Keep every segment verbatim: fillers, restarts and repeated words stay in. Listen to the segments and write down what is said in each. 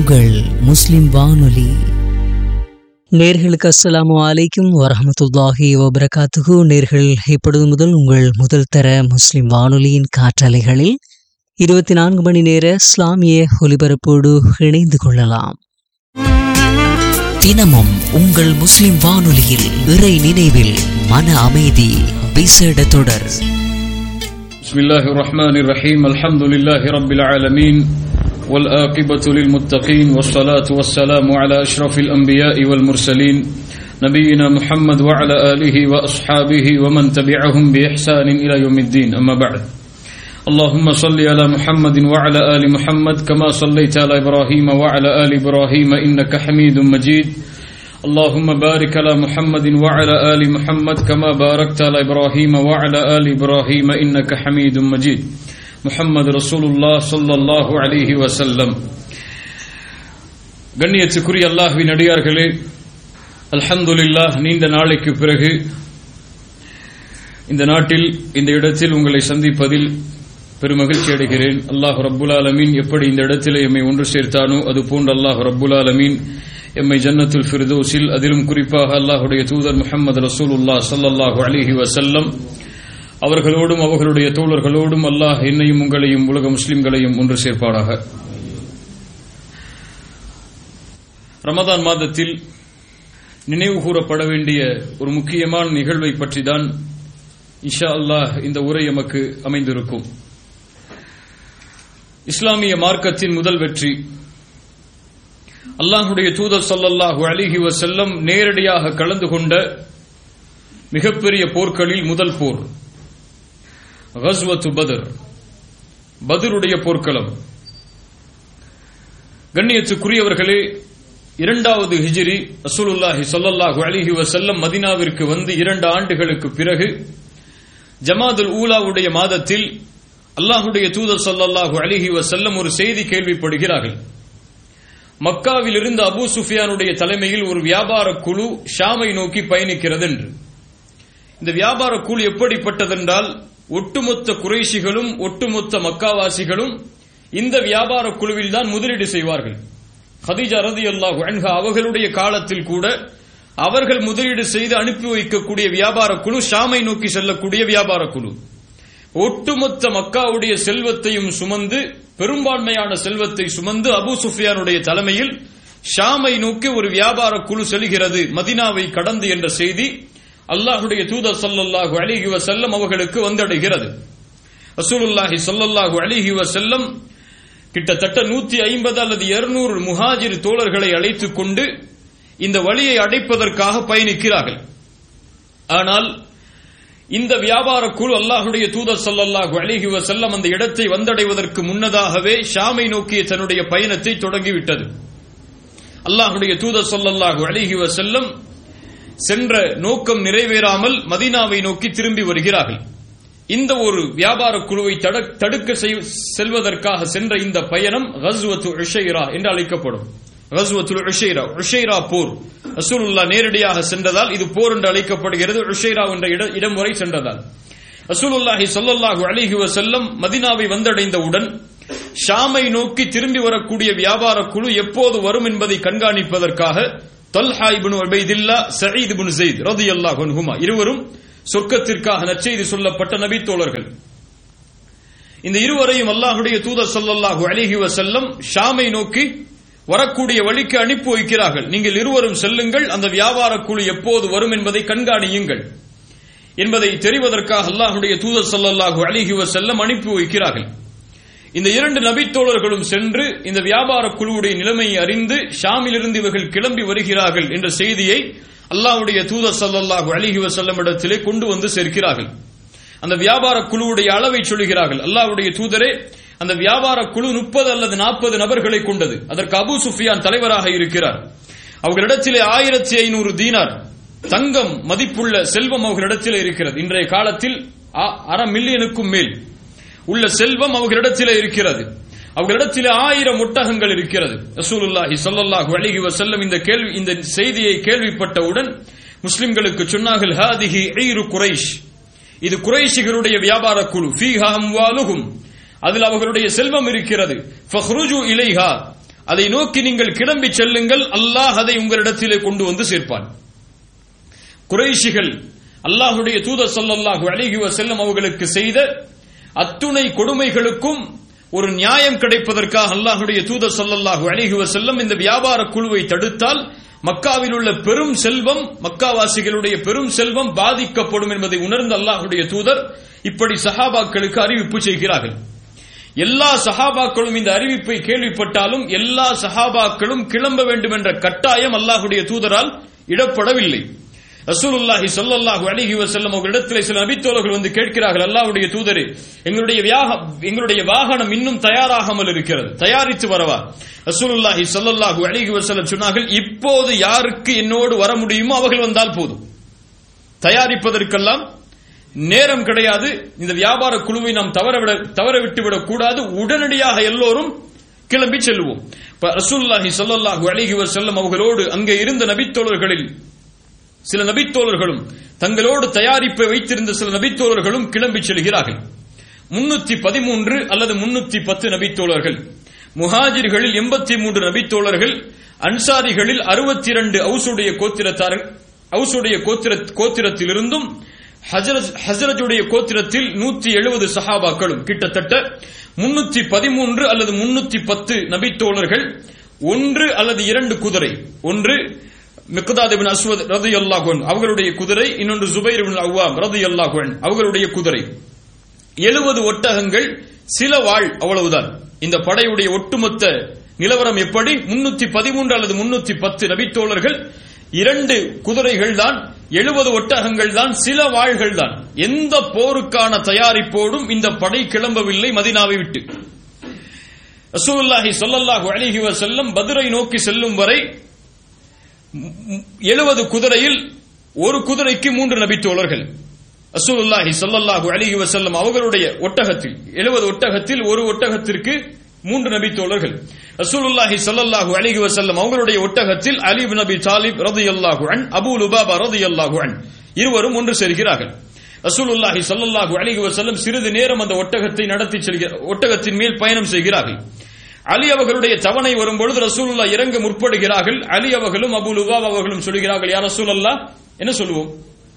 உங்கள் முஸ்லிம் வானொலி. நேர்களுக்கு அஸ்ஸலாமு அலைக்கும் வரஹ்மத்துல்லாஹி வபரகாத்துஹு. நேர்கள் இப்பொழுது முதல் உங்கள் முதல் தர முஸ்லிம் வானொலியின் காற்றலைகளில் இருபத்தி நான்கு மணி நேர இஸ்லாமிய ஒலிபரப்போடு இணைந்து கொள்ளலாம். தினமும் உங்கள் முஸ்லிம் வானொலியில் இறை நினைவில் மன அமைதி விசேட தொடர். பிஸ்மில்லாஹிர் ரஹ்மானிர் ரஹீம். அல்ஹம்துலில்லாஹி ரப்பில் ஆலமீன் வல் ஆகிபத்து லில் முத்தகீன் வஸ்ஸலாத்து வஸ்ஸலாமு அலா அஷ்ரஃபில் அன்பியாஇ வல் முர்சலீன் நபியினா முஹம்மத் வ அலா ஆலிஹி வ அஸ்ஹாபிஹி வ மன் தபிஅஹும் பி இஹ்சானின் இலா யௌமித்தீன். அம்மா பஅத். اللهم صل على محمد وعلى آل محمد كما صليت على إبراهيم وعلى آل إبراهيم إنك حميد مجيد. اللهم بارك على محمد وعلى آل محمد كما باركت على إبراهيم وعلى آل إبراهيم إنك حميد مجيد. محمد رسول الله صلى الله عليه وسلم. கண்ணியத்துக்குரிய அல்லாஹ்வின் அடியார்களே, அல்ஹம்துலில்லாஹ், நீண்ட நாளைக்கு பிறகு இந்த நாட்டில் இந்த இடத்தில் உங்களை சந்திப்பதில் பெருமகிழ்ச்சி அடைகிறேன். அல்லாஹ் ரப்புல் ஆலமீன் எப்படி இந்த இடத்திலே எம்மை ஒன்று சேர்த்தானோ அது போன்று அல்லாஹ் ரப்புல் ஆலமீன் எம்மை ஜன்னத்துல் ஃபிர்தௌஸில், அதிலும் குறிப்பாக அல்லாஹ்வுடைய தூதர் முஹம்மது ரசூலுல்லாஹ் ஸல்லல்லாஹு அலைஹி வஸல்லம் அவர்களோடும் அவர்களுடைய தோழர்களோடும் அல்லாஹ் என்னையும் உங்களையும் உலக முஸ்லிம்களையும் ஒன்று சேர்ப்பானாக. ரமதான் மாதத்தில் நினைவு கூறப்பட வேண்டிய ஒரு முக்கியமான நிகழ்வை பற்றி தான் இன்ஷா அல்லாஹ் இந்த உரை எமக்கு அமைந்திருக்கும். இஸ்லாமிய மார்க்கத்தின் முதல் வெற்றி, அல்லாஹ்வுடைய தூதர் ஸல்லல்லாஹு அலைஹி வஸல்லம் நேரடியாக கலந்து கொண்ட மிகப்பெரிய போர்களில் முதல் போர் கஸ்வத்து பத்ர், பத்ருடைய போர்க்களம். கண்ணியத்துக்குரியவர்களே, இரண்டாவது ஹிஜ்ரி ரசூலுல்லாஹி ஸல்லல்லாஹு அலைஹி வஸல்லம் மதீனாவிற்கு வந்து இரண்டு ஆண்டுகளுக்கு பிறகு ஜமாதுல் ஊலாவுடைய மாதத்தில் அல்லாஹ்வுடைய தூதர் ஸல்லல்லாஹு அலைஹி வஸல்லம் ஒரு செய்தி கேள்விப்படுகிறார்கள். மக்காவில் இருந்து அபூ சுஃபியானுடைய தலைமையில் ஒரு வியாபார குழு ஷாமை நோக்கி பயணிக்கிறது என்று. இந்த வியாபார குழு எப்படிப்பட்டதென்றால், ஒட்டுமொத்த குறைஷிகளும் ஒட்டுமொத்த மக்காவாசிகளும் இந்த வியாபார குழுவில் தான் முதலீடு செய்வார்கள். ஹதீஜா ரலியல்லாஹு அன்ஹா அவர்களுடைய காலத்தில் கூட அவர்கள் முதலீடு செய்து அனுப்பி வைக்கக்கூடிய வியாபார குழு ஷாமை நோக்கி செல்லக்கூடிய வியாபார குழு. ஒட்டுமொத்த மக்காவுடைய செல்வத்தையும் சுமந்து, பெரும்பான்மையான செல்வத்தை சுமந்து அபூ சுஃபியானுடைய தலைமையில் ஷாமை நோக்கி ஒரு வியாபார குழு செல்கிறது, மதீனாவை கடந்து என்ற செய்தி அல்லாஹ்வுடைய தூதர் ஸல்லல்லாஹு அலைஹி வஸல்லம் அவர்களுக்கு வந்தடைகிறது. ரசூலுல்லாஹி ஸல்லல்லாஹு அலைஹி வஸல்லம் கிட்டத்தட்ட நூற்றி ஐம்பது அல்லது இருநூறு முஹாஜிர் தோழர்களை அழைத்துக் கொண்டு இந்த வழியை அடைப்பதற்காக பயணிக்கிறார்கள். ஆனால் இந்த வியாபார குழு அல்லாஹ்வுடைய தூதர் ஸல்லல்லாஹு அலைஹி வஸல்லம் அந்த இடத்தை வந்தடைவதற்கு முன்னதாகவே ஷாமை நோக்கிய தன்னுடைய பயணத்தை தொடங்கிவிட்டது. அல்லாஹ்வுடைய தூதர் ஸல்லல்லாஹு அலைஹி வஸல்லம் சென்ற நோக்கம் நிறைவேறாமல் மதீனாவை நோக்கி திரும்பி வருகிறார்கள். இந்த ஒரு வியாபார குழுவை தடுக்க செல்வதற்காக சென்ற இந்த பயணம் கஸ்வத்து உஷைரா என்று அழைக்கப்படும். கஸ்வத்துல் உஷைரா, உஷைரா போர். ரசூலுல்லாஹ் நேரடியாக சென்றதால் இது போர் என்று அழைக்கப்படுகிறது. உஷைரா என்ற இடம் வரை சென்றதால் ரசூலுல்லாஹி ஸல்லல்லாஹு அலைஹி வஸல்லம் மதீனாவை வந்தடைந்தவுடன் ஷாமை நோக்கி திரும்பி வரக்கூடிய வியாபார குழு எப்போது வரும் என்பதை கண்காணிப்பதற்காக தல்ஹா இப்னு உபைதில்லா, சயீத் இப்னு ஸைத் ரலியல்லாஹு அன்ஹுமா இருவரும் சொர்க்கத்திற்காக நற்செய்தி சொல்லப்பட்ட நபி தோழர்கள். இந்த இருவரையும் அல்லாஹ்வுடைய தூதர் ஸல்லல்லாஹு அலைஹி வஸல்லம் ஷாமை நோக்கி வரக்கூடிய வழிக்கு அனுப்பி வைக்கிறார்கள். நீங்கள் இருவரும் செல்லுங்கள், அந்த வியாபார குழு எப்போது வரும் என்பதை கண்காணியுங்கள் என்பதை தெரிவதற்காக அல்லாஹ்வுடைய தூதர் ஸல்லல்லாஹு அலைஹி வஸல்லம் அனுப்பி வைக்கிறார்கள். இந்த இரண்டு நபி தோழர்களும் சென்று இந்த வியாபார குழுவுடைய நிலைமையை அறிந்து ஷாமிலிருந்து இவர்கள் கிளம்பி வருகிறார்கள் என்ற செய்தியை அல்லாஹ்வுடைய தூதர் ஸல்லல்லாஹு அலைஹி வஸல்லம் இடத்திலே கொண்டு வந்து சேர்க்கிறார்கள். அந்த வியாபார குழுவுடைய அளவை சொல்கிறார்கள். அல்லாஹ்வுடைய தூதரே, அந்த வியாபார குழு முப்பது அல்லது நாற்பது நபர்களை கொண்டது. அதற்கு அபூ சுஃபியான் தலைவராக இருக்கிறார். அவர்களிடத்திலே ஆயிரத்தி ஐநூறு தீனார் தங்கம் மதிப்புள்ள செல்வம் அவர்களிடத்திலே இருக்கிறது. இன்றைய காலத்தில் அரை மில்லியனுக்கும் மேல் உள்ள செல்வம் அவர்களிடத்திலே இருக்கிறது. அவர்களிடத்திலே ஆயிரம் ஒட்டகங்கள் இருக்கிறது. ரசூலுல்லாஹி ஸல்லல்லாஹு அலைஹி வஸல்லம் இந்த கேள்வி இந்த செய்தியை கேள்விப்பட்டவுடன் முஸ்லிம்களுக்கு சொன்னார்கள், ஹாதிஹி ஈரு குரைஷ், இது குறைஷிகளுடைய வியாபார குழு. ஃபீஹா அம்வாலுஹும், அதில் அவர்களுடைய செல்வம் இருக்கிறது. ஃபஹ்ருஜு இலைஹா, அதை நோக்கி நீங்கள் கிளம்பி செல்லுங்கள், அல்லாஹ் அதை உங்களிடத்திலே கொண்டு வந்து சேர்ப்பான். குறைஷிகள் அல்லாஹ்வுடைய தூதர் ஸல்லல்லாஹு அலைஹி வஸல்லம் அவர்களுக்கு செய்த அத்துணை கொடுமைகளுக்கும் ஒரு நியாயம் கிடைப்பதற்காக அல்லாஹ்வுடைய தூதர் ஸல்லல்லாஹு அலைஹி வஸல்லம் இந்த வியாபார குழுவை தடுத்தால் மக்காவில் உள்ள பெரும் செல்வம், மக்காவாசிகளுடைய பெரும் செல்வம் பாதிக்கப்படும் என்பதை உணர்ந்த அல்லாஹ்வுடைய தூதர் இப்படி சஹாபாக்களுக்கு அறிவிப்பு செய்கிறார்கள். எல்லா சஹாபாக்களும் இந்த அறிவிப்பை கேள்விப்பட்டாலும் எல்லா சஹாபாக்களும் கிளம்ப வேண்டும் என்ற கட்டாயம் அல்லாஹ்வுடைய தூதரால் இடப்படவில்லை. ரசூலுல்லாஹி ஸல்லல்லாஹு அலைஹி வஸல்லம் அவர்களிடத்தில் சில நபித்தோழர்கள் வந்து கேட்கிறார்கள், அல்லாஹ்வுடைய தூதரே, எங்களுடைய எங்களுடைய வாகனம் இன்னும் தயாராகாமல் இருக்கிறது, தயாரித்து வரவா? ரசூலுல்லாஹி ஸல்லல்லாஹு அலைஹி வஸல்லம் சொன்னார்கள், இப்போது யாருக்கு என்னோடு வர முடியுமோ அவர்கள் வந்தால் போதும், தயாரிப்பதற்கெல்லாம் நேரம் கிடையாது. இந்த வியாபார குழுவை நாம் தவறவிட தவற விட்டுவிடக் கூடாது, உடனடியாக எல்லோரும் கிளம்பி செல்வோம். ரசூலுல்லாஹி ஸல்லல்லாஹு அலைஹி வஸல்லம் அவர்களோடு அங்கே இருந்த நபித்தோழர்களில் சில நபித்தோழர்களும் தங்களோடு தயாரிப்பை வைத்திருந்த சில நபித்தோழர்களும் கிளம்பி செல்கிறார்கள். முன்னூத்தி பதிமூன்று அல்லது முன்னூத்தி பத்து நபித்தோழர்கள், முஹாஜிர்களில் எண்பத்தி மூன்று நபித்தோழர்கள், அன்சாரிகளில் அறுபத்தி இரண்டு அவுசுடைய கோத்திரத்தார்கள், அவுசுடைய கோத்திரத்திலிருந்தும் ஹஜரஜுடைய கோத்திரத்தில் நூற்றி எழுபது சஹாபாக்களும், கிட்டத்தட்ட முன்னூத்தி பதிமூன்று அல்லது முன்னூத்தி பத்து நபித்தோழர்கள், ஒன்று அல்லது இரண்டு குதிரை, ஒன்று மிக்தாத் இப்னு அஸ்வத் ரலியல்லாஹு அன்ஹு அவர்களுடைய குதிரை, இன்னொன்று ஜுபைர் இப்னு அவ்வாம் ரலியல்லாஹு அன்ஹு அவர்களுடைய குதிரை, எழுபது ஒட்டகங்கள், சில வாள், அவ்வளவுதான். இந்த படையுடைய ஒட்டுமொத்த நிலவரம் எப்படி? முன்னூத்தி பதிமூன்று அல்லது முன்னூத்தி பத்து நபித்தோழர்கள், இரண்டு குதிரைகள் தான், எழுபது ஒட்டகங்கள் தான், சில வாள்கள் தான். எந்த போருக்கான தயாரிப்போடும் இந்த படை கிளம்பவில்லை மதீனாவை விட்டு. ரசூலுல்லாஹி ஸல்லல்லாஹு அலைஹி வஸல்லம் பத்ரை நோக்கி செல்லும் வரை எழுபது குதிரையில் ஒரு குதிரைக்கு மூன்று நபித்தோழர்கள். ரசூலுல்லாஹி ஸல்லல்லாஹு அலைஹி வஸல்லம் அவர்களுடைய ஒட்டகத்தில், எழுபது ஒட்டகத்தில் ஒரு ஒட்டகத்திற்கு மூன்று நபித்தோழர்கள். ரசூலுல்லாஹி ஸல்லல்லாஹு அலைஹி வஸல்லம் அவர்களுடைய ஒட்டகத்தில் அலி இப்னு அபி தாலிப் ரலியல்லாஹு அன்ஹு, அபூ லுபாபா ரலியல்லாஹு அன்ஹு இருவரும் ஒன்று சேர்கிறார்கள். ரசூலுல்லாஹி ஸல்லல்லாஹு அலைஹி வஸல்லம் சிறிது நேரம் அந்த ஒட்டகத்தை நடத்தி செல்கிறார், ஒட்டகத்தின் மேல் பயணம் செய்கிறார்கள். அலி அவர்களுடைய தவணை வரும்பொழுது ரசூலுல்லாஹ் இறங்க முற்படுகிறார்கள். அலி அவர்களும் அபூ லுபாபா அவர்களும் சொல்கிறார்கள், யா ரசூலல்லாஹ், என்ன சொல்லுவோம்?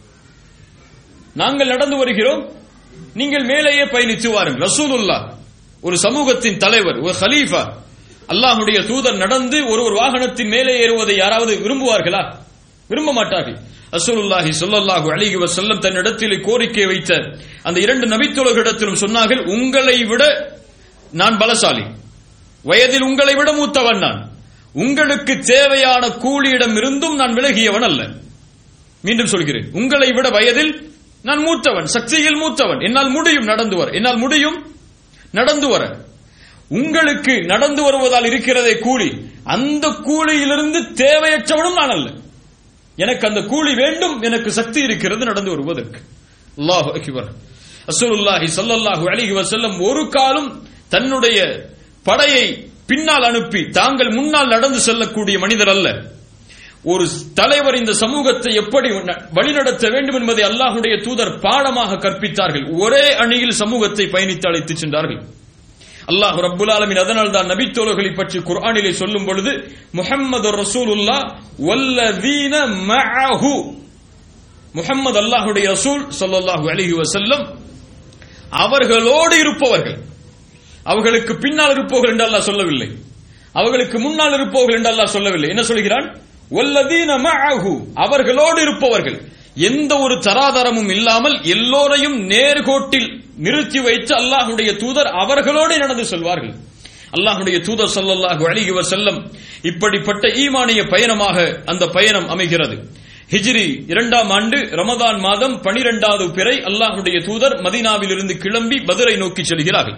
நாங்கள் நடந்து வருகிறோம், நீங்கள் மேலேயே பயணித்து வாருங்கள். ரசூலுல்லாஹ் ஒரு சமூகத்தின் தலைவர், ஒரு கலீஃபா, அல்லாஹ்வுடைய தூதர் நடந்து ஒரு ஒரு வாகனத்தின் மேலே ஏறுவதை யாராவது விரும்புவார்களா? விரும்ப மாட்டார்கள். ரசூலுல்லாஹி ஸல்லல்லாஹு அலைஹி வஸல்லம் தன்னிடத்தில் கோரிக்கை வைத்த அந்த இரண்டு நபித்தோழர்களிடத்திலும் சொன்னார்கள், உங்களை விட நான் பலசாலி, வயதில் உங்களை விட மூத்தவன் நான், உங்களுக்கு தேவையான கூலியிடம் இருந்தும் நான் விலகியவன் அல்ல. மீண்டும் சொல்கிறேன், உங்களை விட வயதில் நான் மூத்தவன், சக்தியில் மூத்தவன், என்னால் முடியும் நடந்து வர, என்னால் முடியும் நடந்து வர. உங்களுக்கு நடந்து வருவதால் இருக்கிறதே கூலி, அந்த கூலியிலிருந்து தேவையற்றவனும் நான் அல்ல, எனக்கு அந்த கூலி வேண்டும், எனக்கு சக்தி இருக்கிறது நடந்து வருவதற்கு. அல்லாஹு அக்பர். ரசூலுல்லாஹி ஸல்லல்லாஹு அலைஹி வஸல்லம் ஒரு காலம் தன்னுடைய படையை பின்னால் அனுப்பி தாங்கள் முன்னால் நடந்து செல்லக்கூடிய மனிதர் அல்ல. ஒரு தலைவர் இந்த சமூகத்தை எப்படி வழிநடத்த வேண்டும் என்பதை அல்லாஹ்வுடைய தூதர் பாடமாக கற்பித்தார்கள். ஒரே அணியில் சமூகத்தை பயணித்து அழைத்து சென்றார்கள். அல்லாஹ் ரப்புல் ஆலமீன் அதனால் தான் நபித்தோழர்களை பற்றி குர்ஆனிலே சொல்லும் பொழுது, முஹம்மது ரசூலுல்லாஹ் வல்லதீன மஅஹு, முஹம்மது அல்லாஹ்வுடைய ரசூல் ஸல்லல்லாஹு அலைஹி வஸல்லம் அவர்களோடு இருப்பவர்கள், அவர்களுக்கு பின்னால் இருப்பவர்கள் என்று அல்லாஹ் சொல்லவில்லை, அவர்களுக்கு முன்னால் இருப்பவர்கள் என்று அல்லாஹ் சொல்லவில்லை. என்ன சொல்கிறான்? வல்லதீன மஅஹு, அவர்களோடு இருப்பவர்கள். எந்த ஒரு தராதரமும் இல்லாமல் எல்லோரையும் நேர்கோட்டில் நிறுத்தி வைத்து அல்லாஹ்வுடைய தூதர் அவர்களோடு நடந்து செல்வார்கள். அல்லாஹ்வுடைய தூதர் ஸல்லல்லாஹு அலைஹி வஸல்லம் இப்படிப்பட்ட ஈமானிய பயணமாக அந்த பயணம் அமைகிறது. ஹிஜ்ரி இரண்டாம் ஆண்டு ரமதான் மாதம் பனிரெண்டாவது பிறை அல்லாஹ்வுடைய தூதர் மதீனாவில் இருந்து கிளம்பி பத்ரை நோக்கி செல்கிறார்கள்.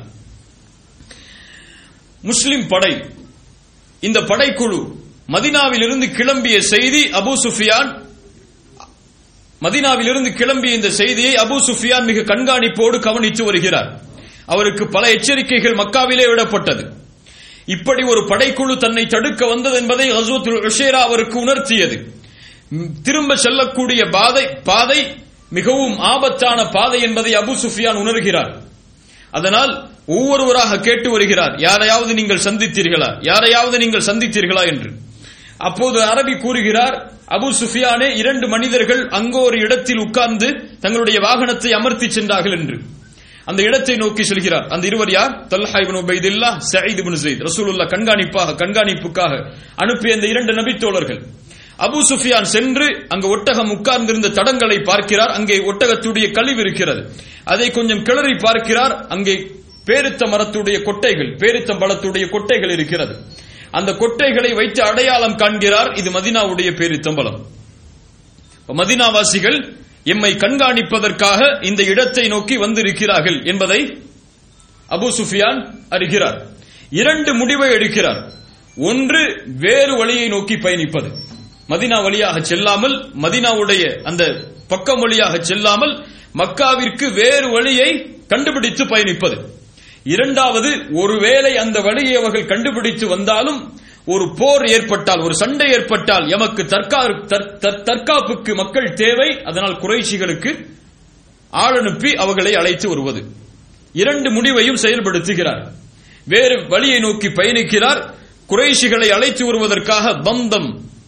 முஸ்லிம் படை, இந்த படைக்குழு மதீனாவில் இருந்து கிளம்பிய செய்தி அபூ சுஃபியான், மதீனாவில் இருந்து கிளம்பிய இந்த செய்தியை அபூ சுஃபியான் மிக கண்காணிப்போடு கவனித்து வருகிறார். அவருக்கு பல எச்சரிக்கைகள் மக்காவிலே விடப்பட்டது. இப்படி ஒரு படைக்குழு தன்னை தடுக்க வந்தது என்பதை கஸ்வத்துல் உஷைரா அவருக்கு உணர்த்தியது. திரும்ப செல்லக்கூடிய பாதை பாதை மிகவும் ஆபத்தான பாதை என்பதை அபூ சுஃபியான் உணர்கிறார். அதனால் ஒவ்வொருவராக கேட்டு வருகிறார், யாரையாவது நீங்கள் சந்தித்தீர்களா, யாரையாவது நீங்கள் சந்தித்தீர்களா என்று. அப்போது அரபி கூறுகிறார், அபு சுஃபியானே, இரண்டு மனிதர்கள் அங்கோ ஒரு இடத்தில் உட்கார்ந்து தங்களுடைய வாகனத்தை அமர்த்தி சென்றார்கள் என்று. அந்த இடத்தை நோக்கி செல்கிறார். அந்த இருவர் யார்? தல்ஹா இப்னு உபைதுல்லாஹ், ஸஈத் இப்னு ஸைத். ரசூலுல்லாஹ் கண்காணிப்பாக கண்காணிப்புக்காக அனுப்பிய இந்த இரண்டு நபி தோழர்கள். அபு சுஃபியான் சென்று அங்கு ஒட்டகம் உட்கார்ந்திருந்த தடங்களை பார்க்கிறார். அங்கே ஒட்டகத்துடைய கழிவு இருக்கிறது. அதை கொஞ்சம் கிளறி பார்க்கிறார். அங்கே பேரித்த மரத்துடைய கொட்டைகள், பேரித்த பழத்துடைய கொட்டைகள் இருக்கிறது. அந்த கொட்டைகளை வைத்து அடையாளம் காண்கிறார், இது மதீனாவுடைய பேரித்தம்பலம். மதீனாவாசிகள் எம்மை கண்காணிப்பதற்காக இந்த இடத்தை நோக்கி வந்திருக்கிறார்கள் என்பதை அபு சுஃபியான் அறிகிறார். இரண்டு முடிவை எடுக்கிறார். ஒன்று, வேறு வழியை நோக்கி பயணிப்பது, மதீனா வழியாக செல்லாமல், மதீனாவுடைய அந்த பக்கம் வழியாக செல்லாமல் மக்காவிற்கு வேறு வழியை கண்டுபிடித்து பயணிப்பது. இரண்டாவது, ஒருவேளை அந்த வழியை அவர்கள் கண்டுபிடித்து வந்தாலும் ஒரு போர் ஏற்பட்டால், ஒரு சண்டை ஏற்பட்டால் எமக்கு தற்காப்புக்கு மக்கள் தேவை, அதனால் குறைஷிகளுக்கு ஆள் அனுப்பி அவர்களை அழைத்து வருவது. இரண்டு முடிவையும் செயல்படுத்துகிறார். வேறு வழியை நோக்கி பயணிக்கிறார். குறைஷிகளை அழைத்து வருவதற்காக பந்தம்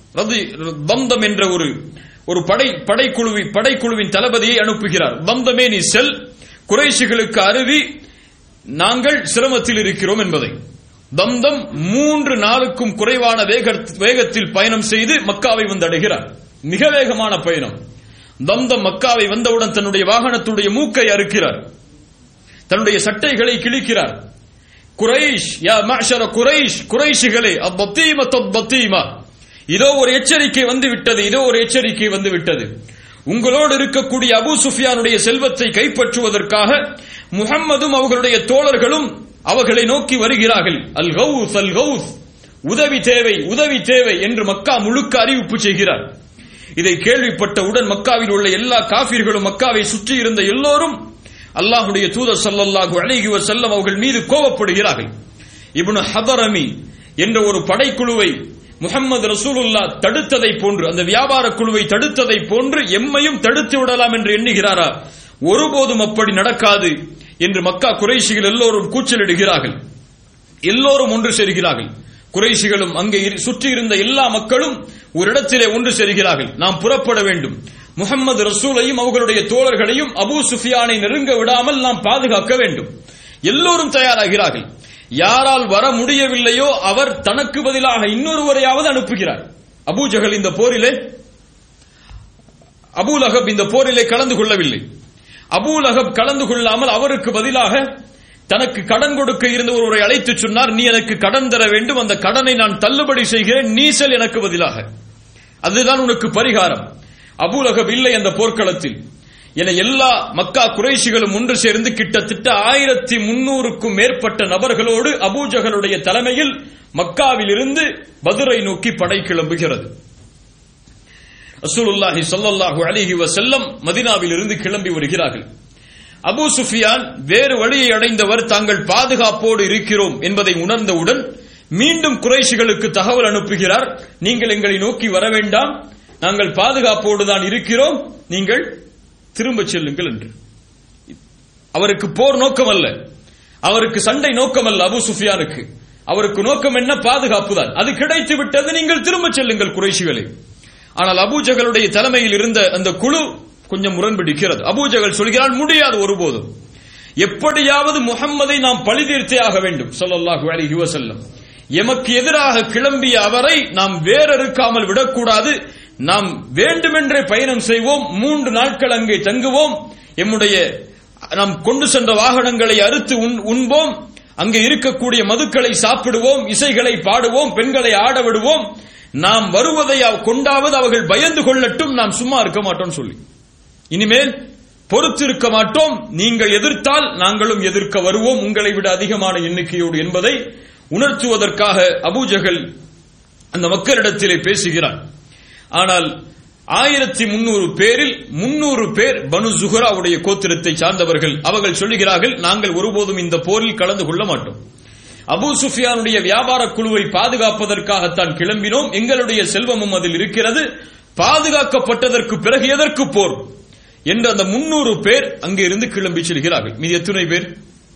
பந்தம் என்ற ஒரு ஒரு படை படைக்குழுவி படைக்குழுவின் தளபதியை அனுப்புகிறார். பந்தமே, நீ செல், குறைஷிகளுக்கு அருவி நாங்கள் சிரமத்தில் இருக்கிறோம் என்பதை. தம்தம் மூன்று நாளுக்கும் குறைவான வேகத்தில் பயணம் செய்து மக்காவை வந்தடைகிறார். மிக வேகமான பயணம். தம்தம் மக்காவை வந்தவுடன் தன்னுடைய வாகனத்துடைய மூக்கை அறுக்கிறார், தன்னுடைய சட்டைகளை கிழிக்கிறார். குரைஷ், யா மஅஷர குரைஷ், குரைஷிகளே, அப்பத்தீமா தப்பத்தீமா, இதோ ஒரு எச்சரிக்கை வந்து விட்டது, இதோ ஒரு எச்சரிக்கை வந்து விட்டது. உங்களோடு இருக்கக்கூடிய அபூ சுஃபியானுடைய செல்வத்தை கைப்பற்றுவதற்காக முஹம்மதும் அவர்களுடைய தோழர்களும் அவர்களை நோக்கி வருகிறார்கள். அல் கௌஸ் அல் கௌஸ், உதவி தேவை, உதவி தேவை என்று மக்கா முழுக்க அறிவிப்பு செய்கிறார். இதை கேள்விப்பட்டவுடன் மக்காவில் உள்ள எல்லா காஃபிர்களும், மக்காவை சுற்றி இருந்த எல்லோரும் அல்லாஹ்வுடைய தூதர் ஸல்லல்லாஹு அலைஹி வஸல்லம் அவர்கள் மீது கோபப்படுகிறார்கள். இப்னு ஹதரமி என்ற ஒரு படைக்குழுவை முஹம்மது ரசூலுல்லாஹ் தடுத்ததை போன்று, அந்த வியாபார குழுவை தடுத்ததை போன்று எம்மையும் தடுத்து விடலாம் என்று எண்ணுகிறாரா? ஒருபோதும் அப்படி நடக்காது என்று மக்கா குறைஷிகள் எல்லோரும் கூச்சலிடுகிறார்கள். எல்லோரும் ஒன்று சேர்கிறார்கள். குறைஷிகளும் அங்கே சுற்றி இருந்த எல்லா மக்களும் ஒரு இடத்திலே ஒன்று சேர்கிறார்கள். நாம் புறப்பட வேண்டும், முஹம்மது ரசூலையும் அவர்களுடைய தோழர்களையும் அபூ சுஃபியானை நெருங்க விடாமல் நாம் பாதுகாக்க வேண்டும். எல்லோரும் தயாராகிறார்கள். யாரால் வர முடியவில்லையோ அவர் தனக்கு பதிலாக இன்னொருவரையாவது அனுப்புகிறார். அபூ ஜஹல் இந்த போரிலே, அபூ லஹப் இந்த போரிலே கலந்து கொள்ளவில்லை. அபூ லஹப் கலந்து கொள்ளாமல் அவருக்கு பதிலாக தனக்கு கடன் கொடுக்க இருந்த ஒருவரை அழைத்து சொன்னார், நீ எனக்கு கடன் தர வேண்டும், அந்த கடனை நான் தள்ளுபடி செய்கிறேன், நீ செல் எனக்கு பதிலாக, அதுதான் உனக்கு பரிகாரம். அபூ லஹப் இல்லை அந்த போர்க்களத்தில். என எல்லா மக்கா குறைஷிகளும் ஒன்று சேர்ந்து கிட்டத்தட்ட ஆயிரத்தி முன்னூறுக்கும் மேற்பட்ட நபர்களோடு அபூ ஜஹலுடைய தலைமையில் மக்காவில் இருந்து பத்ரை நோக்கி படை கிளம்புகிறது. ரசூலுல்லாஹி ஸல்லல்லாஹு அலைஹி வஸல்லம் மதீனாவில் இருந்து கிளம்பி வருகிறார்கள். அபூ சுஃபியான் வேறு வழியை அடைந்தவர், தாங்கள் பாதுகாப்போடு இருக்கிறோம் என்பதை உணர்ந்தவுடன் மீண்டும் குறைஷிகளுக்கு தகவல் அனுப்புகிறார், நீங்கள் எங்களை நோக்கி வர வேண்டாம், நாங்கள் பாதுகாப்போடு தான் இருக்கிறோம், நீங்கள் திரும்ப செல்லுங்கள் என்று. அவருக்கு போர் நோக்கம் அல்ல, அவருக்கு சண்டை நோக்கம் அல்ல. அபூ சுஃபியானுக்கு அவருக்கு நோக்கம் என்ன? பாதுகாப்பு தான். அது கிடைத்து விட்டது, நீங்கள் திரும்ப செல்லுங்கள் குறைஷிகளே. ஆனால் அபூ ஜஹலுடைய தலைமையில் இருந்த அந்த குழு கொஞ்சம் முரண்பிடிக்கிறது. அபூ ஜஹல் சொல்கிறான், முடியாது ஒருபோதும், எப்படியாவது முஹம்மதை நாம் பழி தீர்த்தே ஆக வேண்டும் ஸல்லல்லாஹு அலைஹி வஸல்லம். எமக்கு எதிராக கிளம்பிய அவரை நாம் வேறறுக்காமல் விடக்கூடாது, நாம் வேண்டுமென்றே பயணம் செய்வோம், மூன்று நாட்கள் அங்கே தங்குவோம், எம்முடைய நாம் கொண்டு சென்ற வாகனங்களை அறுத்து உண்போம், அங்கே இருக்கக்கூடிய மதுக்களை சாப்பிடுவோம், இசைகளை பாடுவோம், பெண்களை ஆட விடுவோம், நாம் வருவதை கொண்டாவது அவர்கள் பயந்து கொள்ளட்டும், நாம் சும்மா இருக்க மாட்டோம் சொல்லி, இனிமேல் பொறுத்திருக்க மாட்டோம், நீங்கள் எதிர்த்தால் நாங்களும் எதிர்க்க வருவோம் உங்களை விட அதிகமான எண்ணிக்கையோடு என்பதை உணர்த்துவதற்காக அபூ ஜஹல் அந்த மக்களிடத்திலே பேசுகிறார். ஆனால் ஆயிரத்தி முன்னூறு பேரில் முன்னூறு பேர் பனு ஜுஹராவுடைய கோத்திரத்தை சார்ந்தவர்கள். அவர்கள் சொல்லுகிறார்கள், நாங்கள் ஒருபோதும் இந்த போரில் கலந்து கொள்ள மாட்டோம். அபூ சுஃபியானுடைய வியாபார குழுவை பாதுகாப்பதற்காகத்தான் கிளம்பினோம், எங்களுடைய செல்வமும் அதில் இருக்கிறது, பாதுகாக்கப்பட்டதற்கு பிறகு எதற்கு போர் என்று அந்த முன்னூறு பேர் அங்கே இருந்து கிளம்பி செல்கிறார்கள். மீது எத்தனை பேர்?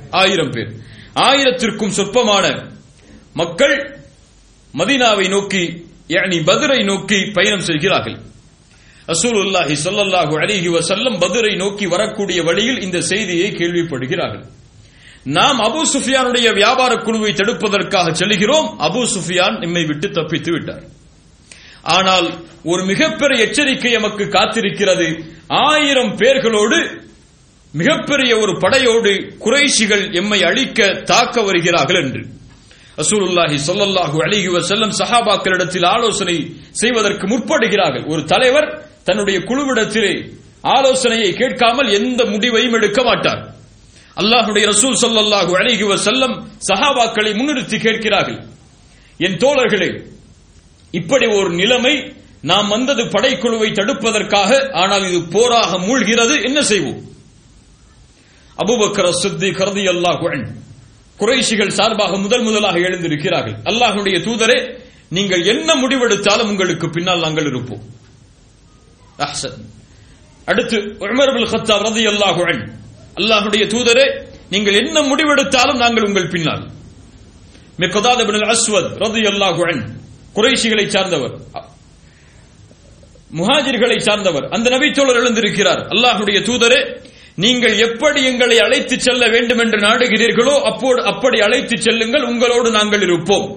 ஆயிரம் பேர். ஆயிரத்திற்கும் சொற்பமான மக்கள் மதீனாவை நோக்கி யானி பத்ரை நோக்கி பயணம் செய்கிறார்கள். ரசூலுல்லாஹி ஸல்லல்லாஹு அலைஹி வஸல்லம் பத்ரை நோக்கி வரக்கூடிய வழியில் இந்த செய்தியை கேள்விப்படுகிறார்கள். நாம் அபூ சுஃபியானுடைய வியாபார குழுவை தடுப்பதற்காக செல்கிறோம், அபூ சுஃபியான் நம்மை விட்டு தப்பித்து விட்டார். ஆனால் ஒரு மிகப்பெரிய எச்சரிக்கை நமக்கு காத்திருக்கிறது. ஆயிரம் பேர்களோடு மிகப்பெரிய ஒரு படையோடு குறைஷிகள் எம்மை அழிக்க தாக்க வருகிறார்கள் என்று ரசூலுல்லாஹி ஸல்லல்லாஹு அலைஹி வஸல்லம் சஹாபாக்களிடத்தில் ஆலோசனை செய்வதற்கு முற்படுகிறார்கள். ஒரு தலைவர் தன்னுடைய குழுவிடத்திலே ஆலோசனையை கேட்காமல் எந்த முடிவையும் எடுக்க மாட்டார். அல்லாஹ்வுடைய ரசூல் ஸல்லல்லாஹு அலைஹி வஸல்லம் சஹாபாக்களை முன்னிறுத்தி கேட்கிறார்கள், என் தோழர்களே, இப்படி ஒரு நிலைமை, நாம் வந்தது படைக்குழுவை தடுப்பதற்காக, ஆனால் இது போராக மூழ்கிறது, என்ன செய்வோம்? அபூபக்கர் சித்திக் ரலியல்லாஹு அன்ஹு குறைஷிகள் சார்பாக முதல் முதலாக எழுந்திருக்கிறார்கள். அல்லாஹ்வுடைய தூதரே, நீங்கள் என்ன முடிவெடுத்தாலும் உங்களுக்கு பின்னால் நாங்கள் இருப்போம். அஹ்சன். அடுத்து உமர் இப்னு கத்தாப் ரலியல்லாஹு அன்ஹு, அல்லாஹ்வுடைய தூதரே, நீங்கள் என்ன முடிவெடுத்தாலும் நாங்கள் உங்கள் பின்னால். மிக்தாத் இப்னு அல்-அஸ்வத் ரலியல்லாஹு அன்ஹு குறைஷிகளை சார்ந்தவர், முஹாஜிர்களை சார்ந்தவர், அந்த நபி தோழர் எழுந்திருக்கிறார். அல்லாஹ்வுடைய தூதரே, நீங்கள் எப்படி எங்களை அழைத்து செல்ல வேண்டும் என்று நாடுகிறீர்களோ அப்போது அப்படி அழைத்து செல்லுங்கள், உங்களோடு நாங்கள் இருப்போம்.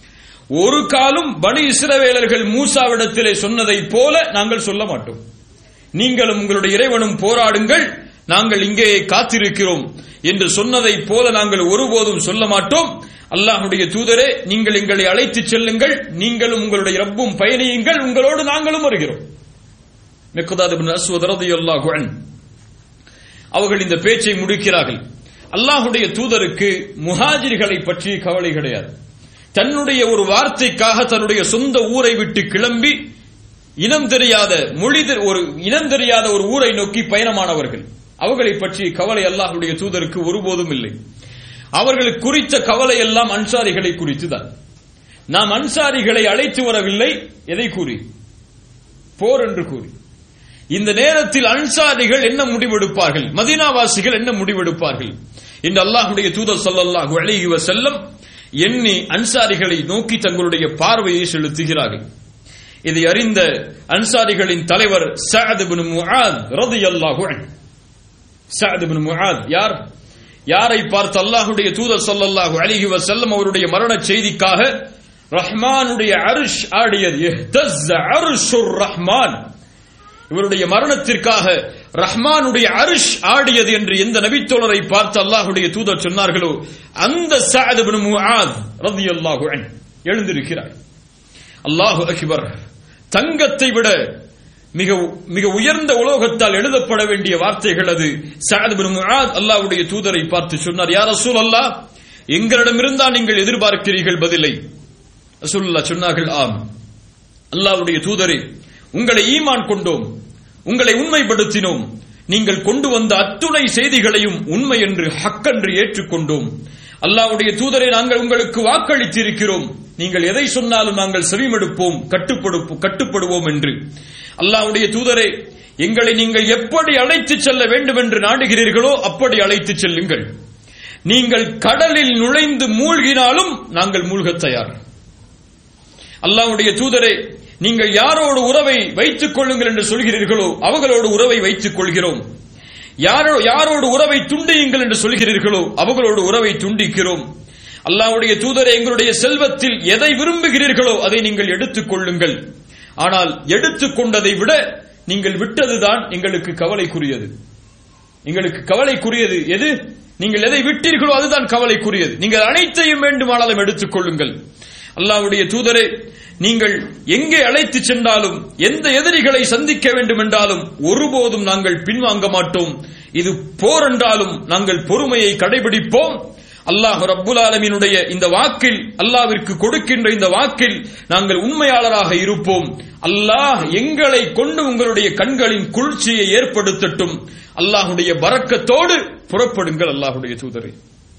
ஒரு காலும் பனி இஸ்ரவேலர்கள் மூசாவிடத்திலே சொன்னதை போல நாங்கள் சொல்ல மாட்டோம். நீங்களும் உங்களுடைய இறைவனும் போராடுங்கள், நாங்கள் இங்கே காத்திருக்கிறோம் என்று சொன்னதை போல நாங்கள் ஒருபோதும் சொல்ல மாட்டோம். அல்லாஹ்வுடைய தூதரே, நீங்கள் எங்களை அழைத்து செல்லுங்கள், நீங்களும் உங்களுடைய ரப்பும் பயணியுங்கள், உங்களோடு நாங்களும் வருகிறோம். மிக்தாத் இப்னு அஸ்வத் ரலியல்லாஹு அன்ஹு அவர்கள் இந்த பேச்சை முடிக்கிறார்கள். அல்லாஹ்வுடைய தூதருக்கு முஹாஜிர்களை பற்றி கவலை கிடையாது. தன்னுடைய ஒரு வார்த்தைக்காக தன்னுடைய சொந்த ஊரை விட்டு கிளம்பி இனம் தெரியாத மொழி ஒரு இனம் தெரியாத ஒரு ஊரை நோக்கி பயணமானவர்கள், அவர்களை பற்றி கவலை அல்லாஹ்வுடைய தூதருக்கு ஒருபோதும் இல்லை. அவர்களுக்கு குறித்த கவலை எல்லாம் அன்சாரிகளை குறித்துதான். நாம் அன்சாரிகளை அழைத்து வரவில்லை, எதை கூறி? போர் என்று கூறி. இந்த நேரத்தில் அன்சாரிகள் என்ன முடிவெடுப்பார்கள், மதீனாவாசிகள் என்ன முடிவெடுப்பார்கள் என்று அல்லாஹ்வுடைய தூதர் ஸல்லல்லாஹு அலைஹி வஸல்லம் எண்ணி அன்சாரிகளை நோக்கி தங்களுடைய பார்வையை செலுத்துகிறார்கள். இதை அறிந்த அன்சாரிகளின் தலைவர் சஅத் இப்னு முஆத் ரலியல்லாஹு அன்ஹு. சஅத் இப்னு முஆத் யார்? யாரை பார்த்து அல்லாஹ்வுடைய தூதர் ஸல்லல்லாஹு அலைஹி வஸல்லம் அவருடைய மரண செய்திக்காக ரஹ்மானுடைய அர்ஷ் ஆடியது. இஹ்தஸ்ஸ அர்ஷுர் ரஹ்மான், இவருடைய மரணத்திற்காக ரஹ்மானுடைய அர்ஷ் ஆடியது என்று எந்த நபித்தோழரை பார்த்து அல்லாஹ்வுடைய தூதர் சொன்னார்களோ அந்த சஅத் இப்னு முஆத் ரலியல்லாஹு அன்ஹு எழுந்திருக்கிறார். அல்லாஹு அக்பர். தங்கத்தை விட மிக மிக உயர்ந்த உலோகத்தால் எழுதப்பட வேண்டிய வார்த்தைகள் அது. சஅத் இப்னு முஆத் அல்லாஹ்வுடைய தூதரை பார்த்து சொன்னார், யா ரசூலல்லாஹ், எங்களிடமிருந்தா நீங்கள் எதிர்பார்க்கிறீர்கள் பதிலை? ரசூலுல்லாஹ் சொன்னார்கள், ஆம். அல்லாஹ்வுடைய தூதரே, உங்களை ஈமான் கொண்டோம், உங்களை உண்மைப்படுத்தினோம், நீங்கள் கொண்டு வந்த அத்துணை செய்திகளையும் உண்மை என்று ஹக்கென்று ஏற்றுக்கொண்டோம். அல்லாஹ்வுடைய தூதரே, நாங்கள் உங்களுக்கு வாக்களித்திருக்கிறோம், நீங்கள் எதை சொன்னாலும் நாங்கள் செவிமடுப்போம், கட்டுப்படுவோம் என்று. அல்லாஹ்வுடைய தூதரே, எங்களை நீங்கள் எப்படி அழைத்து செல்ல வேண்டும் என்று நாடுகிறீர்களோ அப்படி அழைத்து செல்லுங்கள். நீங்கள் கடலில் நுழைந்து மூழ்கினாலும் நாங்கள் மூழ்க தயார். அல்லாஹ்வுடைய தூதரே, நீங்கள் யாரோடு உறவை வைத்துக் கொள்ளுங்கள் என்று சொல்கிறீர்களோ அவர்களோடு உறவை வைத்துக் கொள்கிறோம். யாரோ யாரோடு உறவை துண்டியுங்கள் என்று சொல்கிறீர்களோ அவர்களோடு உறவை துண்டிக்கிறோம். அல்லாஹ்வுடைய தூதரே, எங்களுடைய செல்வத்தில் எதை விரும்புகிறீர்களோ அதை நீங்கள் எடுத்துக் கொள்ளுங்கள். ஆனால் எடுத்துக்கொண்டதை விட நீங்கள் விட்டதுதான் எங்களுக்கு கவலைக்குரியது. எங்களுக்கு கவலைக்குரியது எது? நீங்கள் எதை விட்டீர்களோ அதுதான் கவலைக்குரியது. நீங்கள் அனைத்தையும் வேண்டுமானாலும் எடுத்துக் கொள்ளுங்கள். அல்லாஹ்வுடைய தூதரே, நீங்கள் எங்கே அழைத்து சென்றாலும் எந்த எதிரிகளை சந்திக்க வேண்டும் என்றாலும் ஒருபோதும் நாங்கள் பின்வாங்க மாட்டோம். இது போர் என்றாலும் நாங்கள் பொறுமையை கடைபிடிப்போம். அல்லாஹ் ரப்புல் ஆலமீனுடைய இந்த வாக்கில், அல்லாஹ்விற்கு கொடுக்கின்ற இந்த வாக்கில் நாங்கள் உண்மையாளராக இருப்போம். அல்லாஹ் எங்களை கொண்டு உங்களுடைய கண்களின் குளிர்ச்சியை ஏற்படுத்தட்டும். அல்லாஹ்வுடைய பரக்கத்தோடு புறப்படுங்கள். அல்லாஹ்வுடைய தூதரே,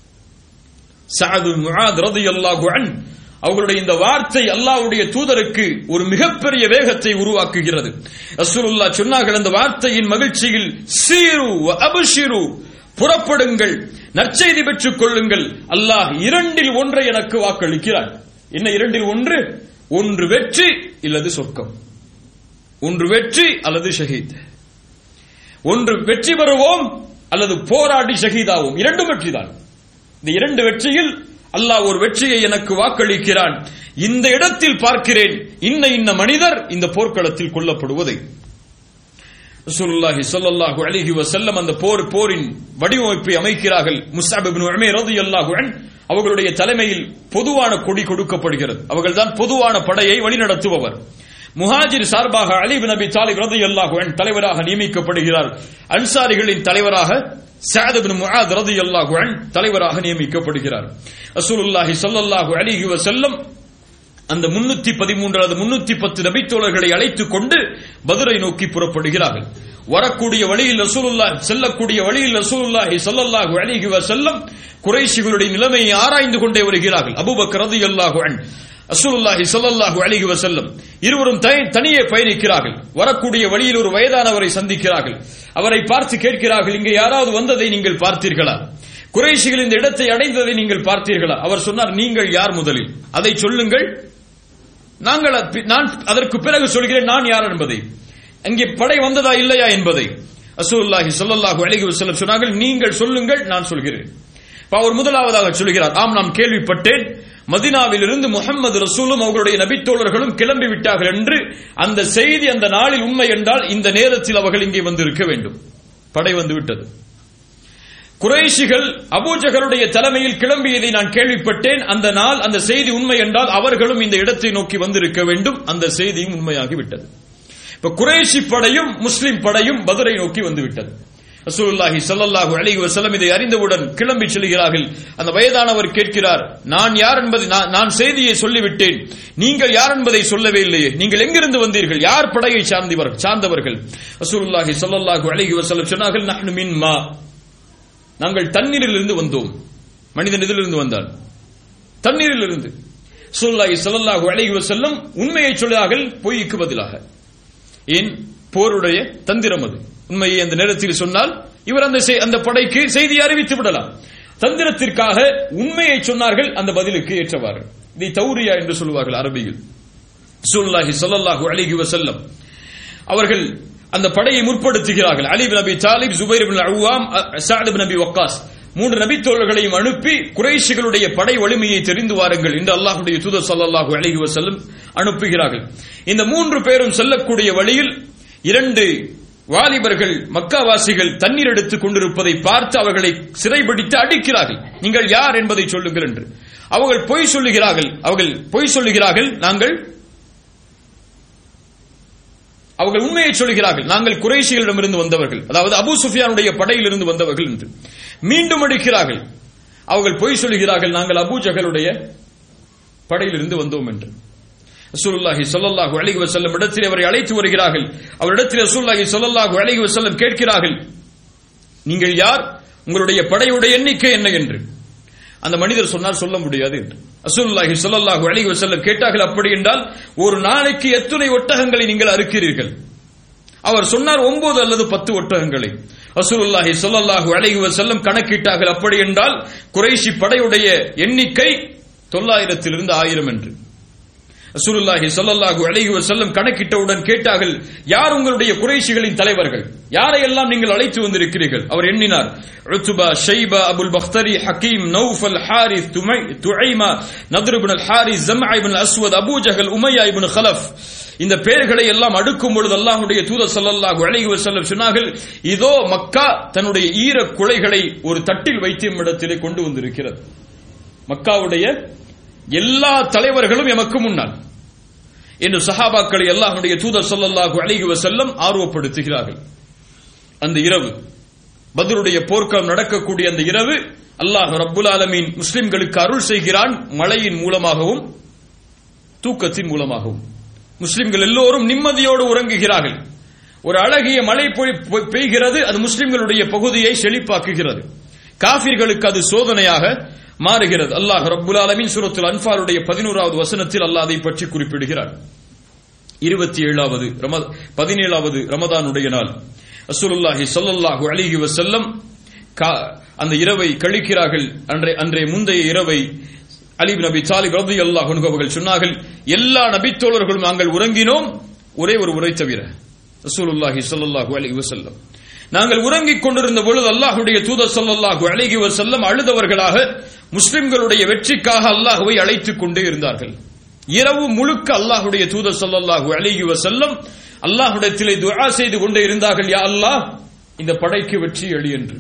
சஅத் இப்னு முஆத் ரலியல்லாஹு அன்ஹு அவர்களுடைய இந்த வார்த்தை அல்லாஹ்வுடைய தூதருக்கு ஒரு மிகப்பெரிய வேகத்தை உருவாக்குகிறது. ரசூலுல்லாஹ் சொன்னார்கள், அந்த வார்த்தையின் மகிழ்ச்சியில் சீரு வ அப்ஷிரு, புறப்படுங்கள், நற்செய்தி பெற்றுக் கொள்ளுங்கள், அல்லாஹ் இரண்டில் ஒன்றை எனக்கு வாக்களிக்கிறார். என்ன இரண்டில் ஒன்று? ஒன்று வெற்றி இல்லது சொர்க்கம், ஒன்று வெற்றி அல்லது ஷஹீத். ஒன்று வெற்றி பெறுவோம் அல்லது போராடி ஷஹீதாவோம், இரண்டும் வெற்றிதான். இந்த இரண்டு வெற்றியில் அல்லாஹ் ஒரு வெற்றியை எனக்கு வாக்களிக்கிறான். இந்த இடத்தில் பார்க்கிறேன் இன்ன இன்ன மனிதர் இந்த போர்க்களத்தில் கொல்லப்படுவதை. ரசூலுல்லாஹி ஸல்லல்லாஹு அலைஹி வஸல்லம் அந்த போர் போரின் வடிவமைப்பை அமைக்கிறார்கள். முஸ்அப் இப்னு உமைர் ரலியல்லாஹு அன்ஹு அவர்களுடைய தலைமையில் பொதுவான கொடி கொடுக்கப்படுகிறது. அவர்கள்தான் பொதுவான படையை வழிநடத்துபவர். முஹாஜிர் சார்பாக அலி இப்னு அபி தாலிப் ரலியல்லாஹு அன்ஹு தலைவராக நியமிக்கப்படுகிறார். அன்சாரிகளின் தலைவராக சஅத் இப்னு முஆத் ரலியல்லாஹு அன்ஹு தலைவராக நியமிக்கப்படுகிறார். ரசூலுல்லாஹி ஸல்லல்லாஹு அலைஹி வஸல்லம் அந்த முன்னூத்தி பதிமூன்று அல்லது முன்னூத்தி பத்து நபித்தோழர்களை அழைத்துக் கொண்டு பத்ரை நோக்கி புறப்படுகிறார்கள். வரக்கூடிய வழியில் ரசூலுல்லாஹ் செல்லக்கூடிய வழியில் ரசூலுல்லாஹி ஸல்லல்லாஹு அலைஹி வஸல்லம் குறைஷிகளுடைய நிலைமையை ஆராய்ந்து கொண்டே வருகிறார்கள். அபூபக்கர் ரலியல்லாஹு அன்ஹு, ரசூலுல்லாஹி ஸல்லல்லாஹு அலைஹி வஸல்லம் இருவரும் தனியே பயணிக்கிறார்கள். வரக்கூடிய வழியில் ஒரு வயதானவரை சந்திக்கிறார்கள். அவரை பார்த்து கேட்கிறார்கள், இங்கே யாராவது வந்ததை நீங்கள் பார்த்தீர்களா? குறைஷிகள் இந்த இடத்தை அடைந்ததை நீங்கள் பார்த்தீர்களா? அவர் சொன்னார், நீங்கள் யார் முதலில் அதை சொல்லுங்கள், நாங்கள் நான் அதற்கு பிறகு சொல்கிறேன் நான் யார் என்பதை, அங்கே படை வந்ததா இல்லையா என்பதை. ரசூலுல்லாஹி ஸல்லல்லாஹு அலைஹி வஸல்லம் சொன்னார்கள், நீங்கள் சொல்லுங்கள், நான் சொல்கிறேன். அவர் முதலாவதாக சொல்கிறார், ஆம் நான் கேள்விப்பட்டேன், மதீனாவில் இருந்து முஹம்மது ரசூலும் அவர்களுடைய நபித்தோழர்களும் கிளம்பி விட்டார்கள் என்று. அந்த செய்தி அந்த நாளில் உண்மை என்றால் இந்த நேரத்தில் அவர்கள் இங்கே வந்து இருக்க வேண்டும். படை வந்து விட்டது. குறைஷிகள் அபூஜஹலுடைய தலைமையில் கிளம்பியதை நான் கேள்விப்பட்டேன். அந்த நாள் அந்த செய்தி உண்மை என்றால் அவர்களும் இந்த இடத்தை நோக்கி வந்திருக்க வேண்டும். அந்த செய்தியும் உண்மையாகிவிட்டது. இப்ப குறைஷி படையும் முஸ்லிம் படையும் பத்ரை நோக்கி வந்துவிட்டது. ரசூலுல்லாஹி ஸல்லல்லாஹு அலைஹி வஸல்லம் இதை அறிந்தவுடன் கிளம்பி செல்கிறார்கள். அந்த வயதானவர் கேட்கிறார், நான் யார் என்பதை நான் செய்தியை சொல்லிவிட்டேன், நீங்கள் யார் என்பதை சொல்லவே இல்லையே, நீங்கள் எங்கிருந்து வந்தீர்கள், யார் படையை சார்ந்தவர்கள் சார்ந்தவர்கள் ரசூலுல்லாஹி ஸல்லல்லாஹு அலைஹி வஸல்லம் சொன்னார்கள், நஹ்னு மின் மா, நாங்கள் தண்ணீரில் இருந்து வந்தோம். மனிதன் இதிலிருந்து வந்தால் தண்ணீரில் இருந்து. ரசூலுல்லாஹி ஸல்லல்லாஹு அலைஹி வஸல்லம் உண்மையை சொல்கிறார்கள் பொய்க்கு பதிலாக. ஏன்? போருடைய தந்திரம் அது. உண்மையை அந்த நேரத்தில் சொன்னால் இவர் அந்த அந்த படைக்கு செய்தி அறிவித்து விடலாம். தந்திரத்திற்காக உண்மையை சொன்னார்கள், அந்த பதிலுக்கு ஏற்றவாறு. இதை தௌரியா என்று சொல்வார்கள் அரபியில். ரசூலுல்லாஹி ஸல்லல்லாஹு அலைஹி வஸல்லம் அவர்கள் அந்த படையை முற்படுத்துகிறார்கள். அலி இப்னு அபி தாலிப், ஜுபைர் இப்னு அவ்வாம், சஅத் இப்னு அபி வக்காஸ் மூன்று நபித்தோழர்களையும் அனுப்பி குறைஷிகளுடைய படை வலிமையை தெரிந்து வாருங்கள் என்று அல்லாஹ்வுடைய தூதர் ஸல்லல்லாஹு அலைஹி வஸல்லம் அனுப்புகிறார்கள். இந்த மூன்று பேரும் செல்லக்கூடிய வழியில் இரண்டு வாலிபர்கள் மக்காவாசிகள் தண்ணீர் எடுத்துக் கொண்டிருப்பதை பார்த்து அவர்களை சிறைபிடித்து அடிக்கிறார்கள். நீங்கள் யார் என்பதை சொல்லுங்கள் என்று. அவர்கள் பொய் சொல்லுகிறார்கள். அவர்கள் பொய் சொல்லுகிறார்கள் நாங்கள் அவர்கள் உண்மையை சொல்கிறார்கள், நாங்கள் குறைஷிகளிடமிருந்து வந்தவர்கள், அதாவது அபூ சுஃபியானுடைய படையிலிருந்து வந்தவர்கள் என்று. மீண்டும் அடிக்கிறார்கள். அவர்கள் பொய் சொல்கிறார்கள், நாங்கள் அபூ ஜஹலுடைய படையிலிருந்து வந்தோம் என்று. ரசூலுல்லாஹி ஸல்லல்லாஹு அலைஹி வஸல்லம் இடத்தில் அவரை அழைத்து வருகிறார்கள். அவரிடத்தில் ரசூலுல்லாஹி ஸல்லல்லாஹு அலைஹி வஸல்லம் கேட்கிறார்கள், நீங்கள் யார், உங்களுடைய படையுடைய எண்ணிக்கை என்ன என்று. அந்த மனிதர் சொன்னார், சொல்ல முடியாது என்று. ரசூலுல்லாஹி ஸல்லல்லாஹு அலைஹி வஸல்லம் கேட்டார்கள், அப்படி என்றால் ஒரு நாளைக்கு எத்தனை ஒட்டகங்களை நீங்கள் அறுக்கிறீர்கள்? அவர் சொன்னார், ஒன்பது அல்லது பத்து ஒட்டகங்களை. ரசூலுல்லாஹி ஸல்லல்லாஹு அலைஹி வஸல்லம் கணக்கிட்டார்கள், அப்படி என்றால் குறைஷி படையுடைய எண்ணிக்கை தொள்ளாயிரத்திலிருந்து ஆயிரம் என்று. ரசூலுல்லாஹி ஸல்லல்லாஹு அலைஹி வஸல்லம் கணக்கிட்டவுடன் கேட்டார்கள், யார் உங்களுடைய குறைஷிகளின் தலைவர்கள், யாரையெல்லாம் நீங்கள் அழைத்து வந்திருக்கிறீர்கள்? அவர் எண்ணினார், உத்பா, ஷைபா, அபுல் பக்தரி, ஹக்கீம், நௌஃபல், ஹாரிஸ், துஐமா, நத்ர் இப்னு அல் ஹாரிஸ், ஜம்ஆ இப்னு அல் அஸ்வத், அபூ ஜஹல், உமையா இப்னு கலஃப். இந்த பெயர்களை எல்லாம் அடுக்கும் பொழுது அல்லாஹ்வுடைய தூதர் ஸல்லல்லாஹு அலைஹி வஸல்லம் சொன்னார்கள், இதோ மக்கா தன்னுடைய ஈர குலைகளை ஒரு தட்டில் வைத்து இடத்திலே கொண்டு வந்திருக்கிறது. மக்காவுடைய எல்லா தலைவர்களும் எமக்கு முன்னால் என்று சஹாபாக்களை அல்லாஹ்வுடைய தூதர் ஸல்லல்லாஹு அலைஹி வஸல்லம் ஆர்வப்படுத்துகிறார்கள். அந்த இரவு, பத்ருடைய போர்க்களம் நடக்கக்கூடிய அந்த இரவு, அல்லாஹ் ரப்புல் ஆலமீன் முஸ்லிம்களுக்கு அருள் செய்கிறான், மழையின் மூலமாகவும் தூக்கத்தின் மூலமாகவும். முஸ்லிம்கள் எல்லோரும் நிம்மதியோடு உறங்குகிறார்கள். ஒரு அழகிய மழை பெய்கிறது, அது முஸ்லிம்களுடைய பகுதியை செழிப்பாக்குகிறது. காஃபிர்களுக்கு அது சோதனையாக மாறுகிறது. அல்லாஹ் ரப்புல் ஆலமீன் சூரத்துல் அன்ஃபாலுடைய பதினோராவது வசனத்தில் அல்லாஹ் அதை பற்றி குறிப்பிடுகிறார். இருபத்தி ஏழாவது பதினேழாவது ரமதானுடைய நாள் ரசூலுல்லாஹி ஸல்லல்லாஹு அலைஹி வஸல்லம் அந்த இரவை கழிக்கிறார்கள். அன்றைய அன்றைய முந்தைய இரவை அலி இப்னு அபி தாலிப் ரலியல்லாஹு அன்ஹு அவர்கள் சொன்னார்கள், எல்லா நபித்தோழர்களும் நாங்கள் உறங்கினோம், ஒரே ஒரு உரை தவிர. ரசூலுல்லாஹி ஸல்லல்லாஹு அலைஹி வஸல்லம் நாங்கள் உறங்கிக் கொண்டிருந்த பொழுது அல்லாஹ்வுடைய தூதர் ஸல்லல்லாஹு அலைஹி வஸல்லம் அழுதவர்களாக முஸ்லிம்களுடைய வெற்றிக்காக அல்லாஹ்வை அழைத்துக் கொண்டே இருந்தார்கள். இரவு முழுக்க அல்லாஹ்வுடைய தூதர் ஸல்லல்லாஹு அலைஹி வஸல்லம் அல்லாஹ்விடத்திலே துஆ செய்து கொண்டே இருந்தார்கள், யா அல்லாஹ் இந்த படைக்கு வெற்றி அளி என்று.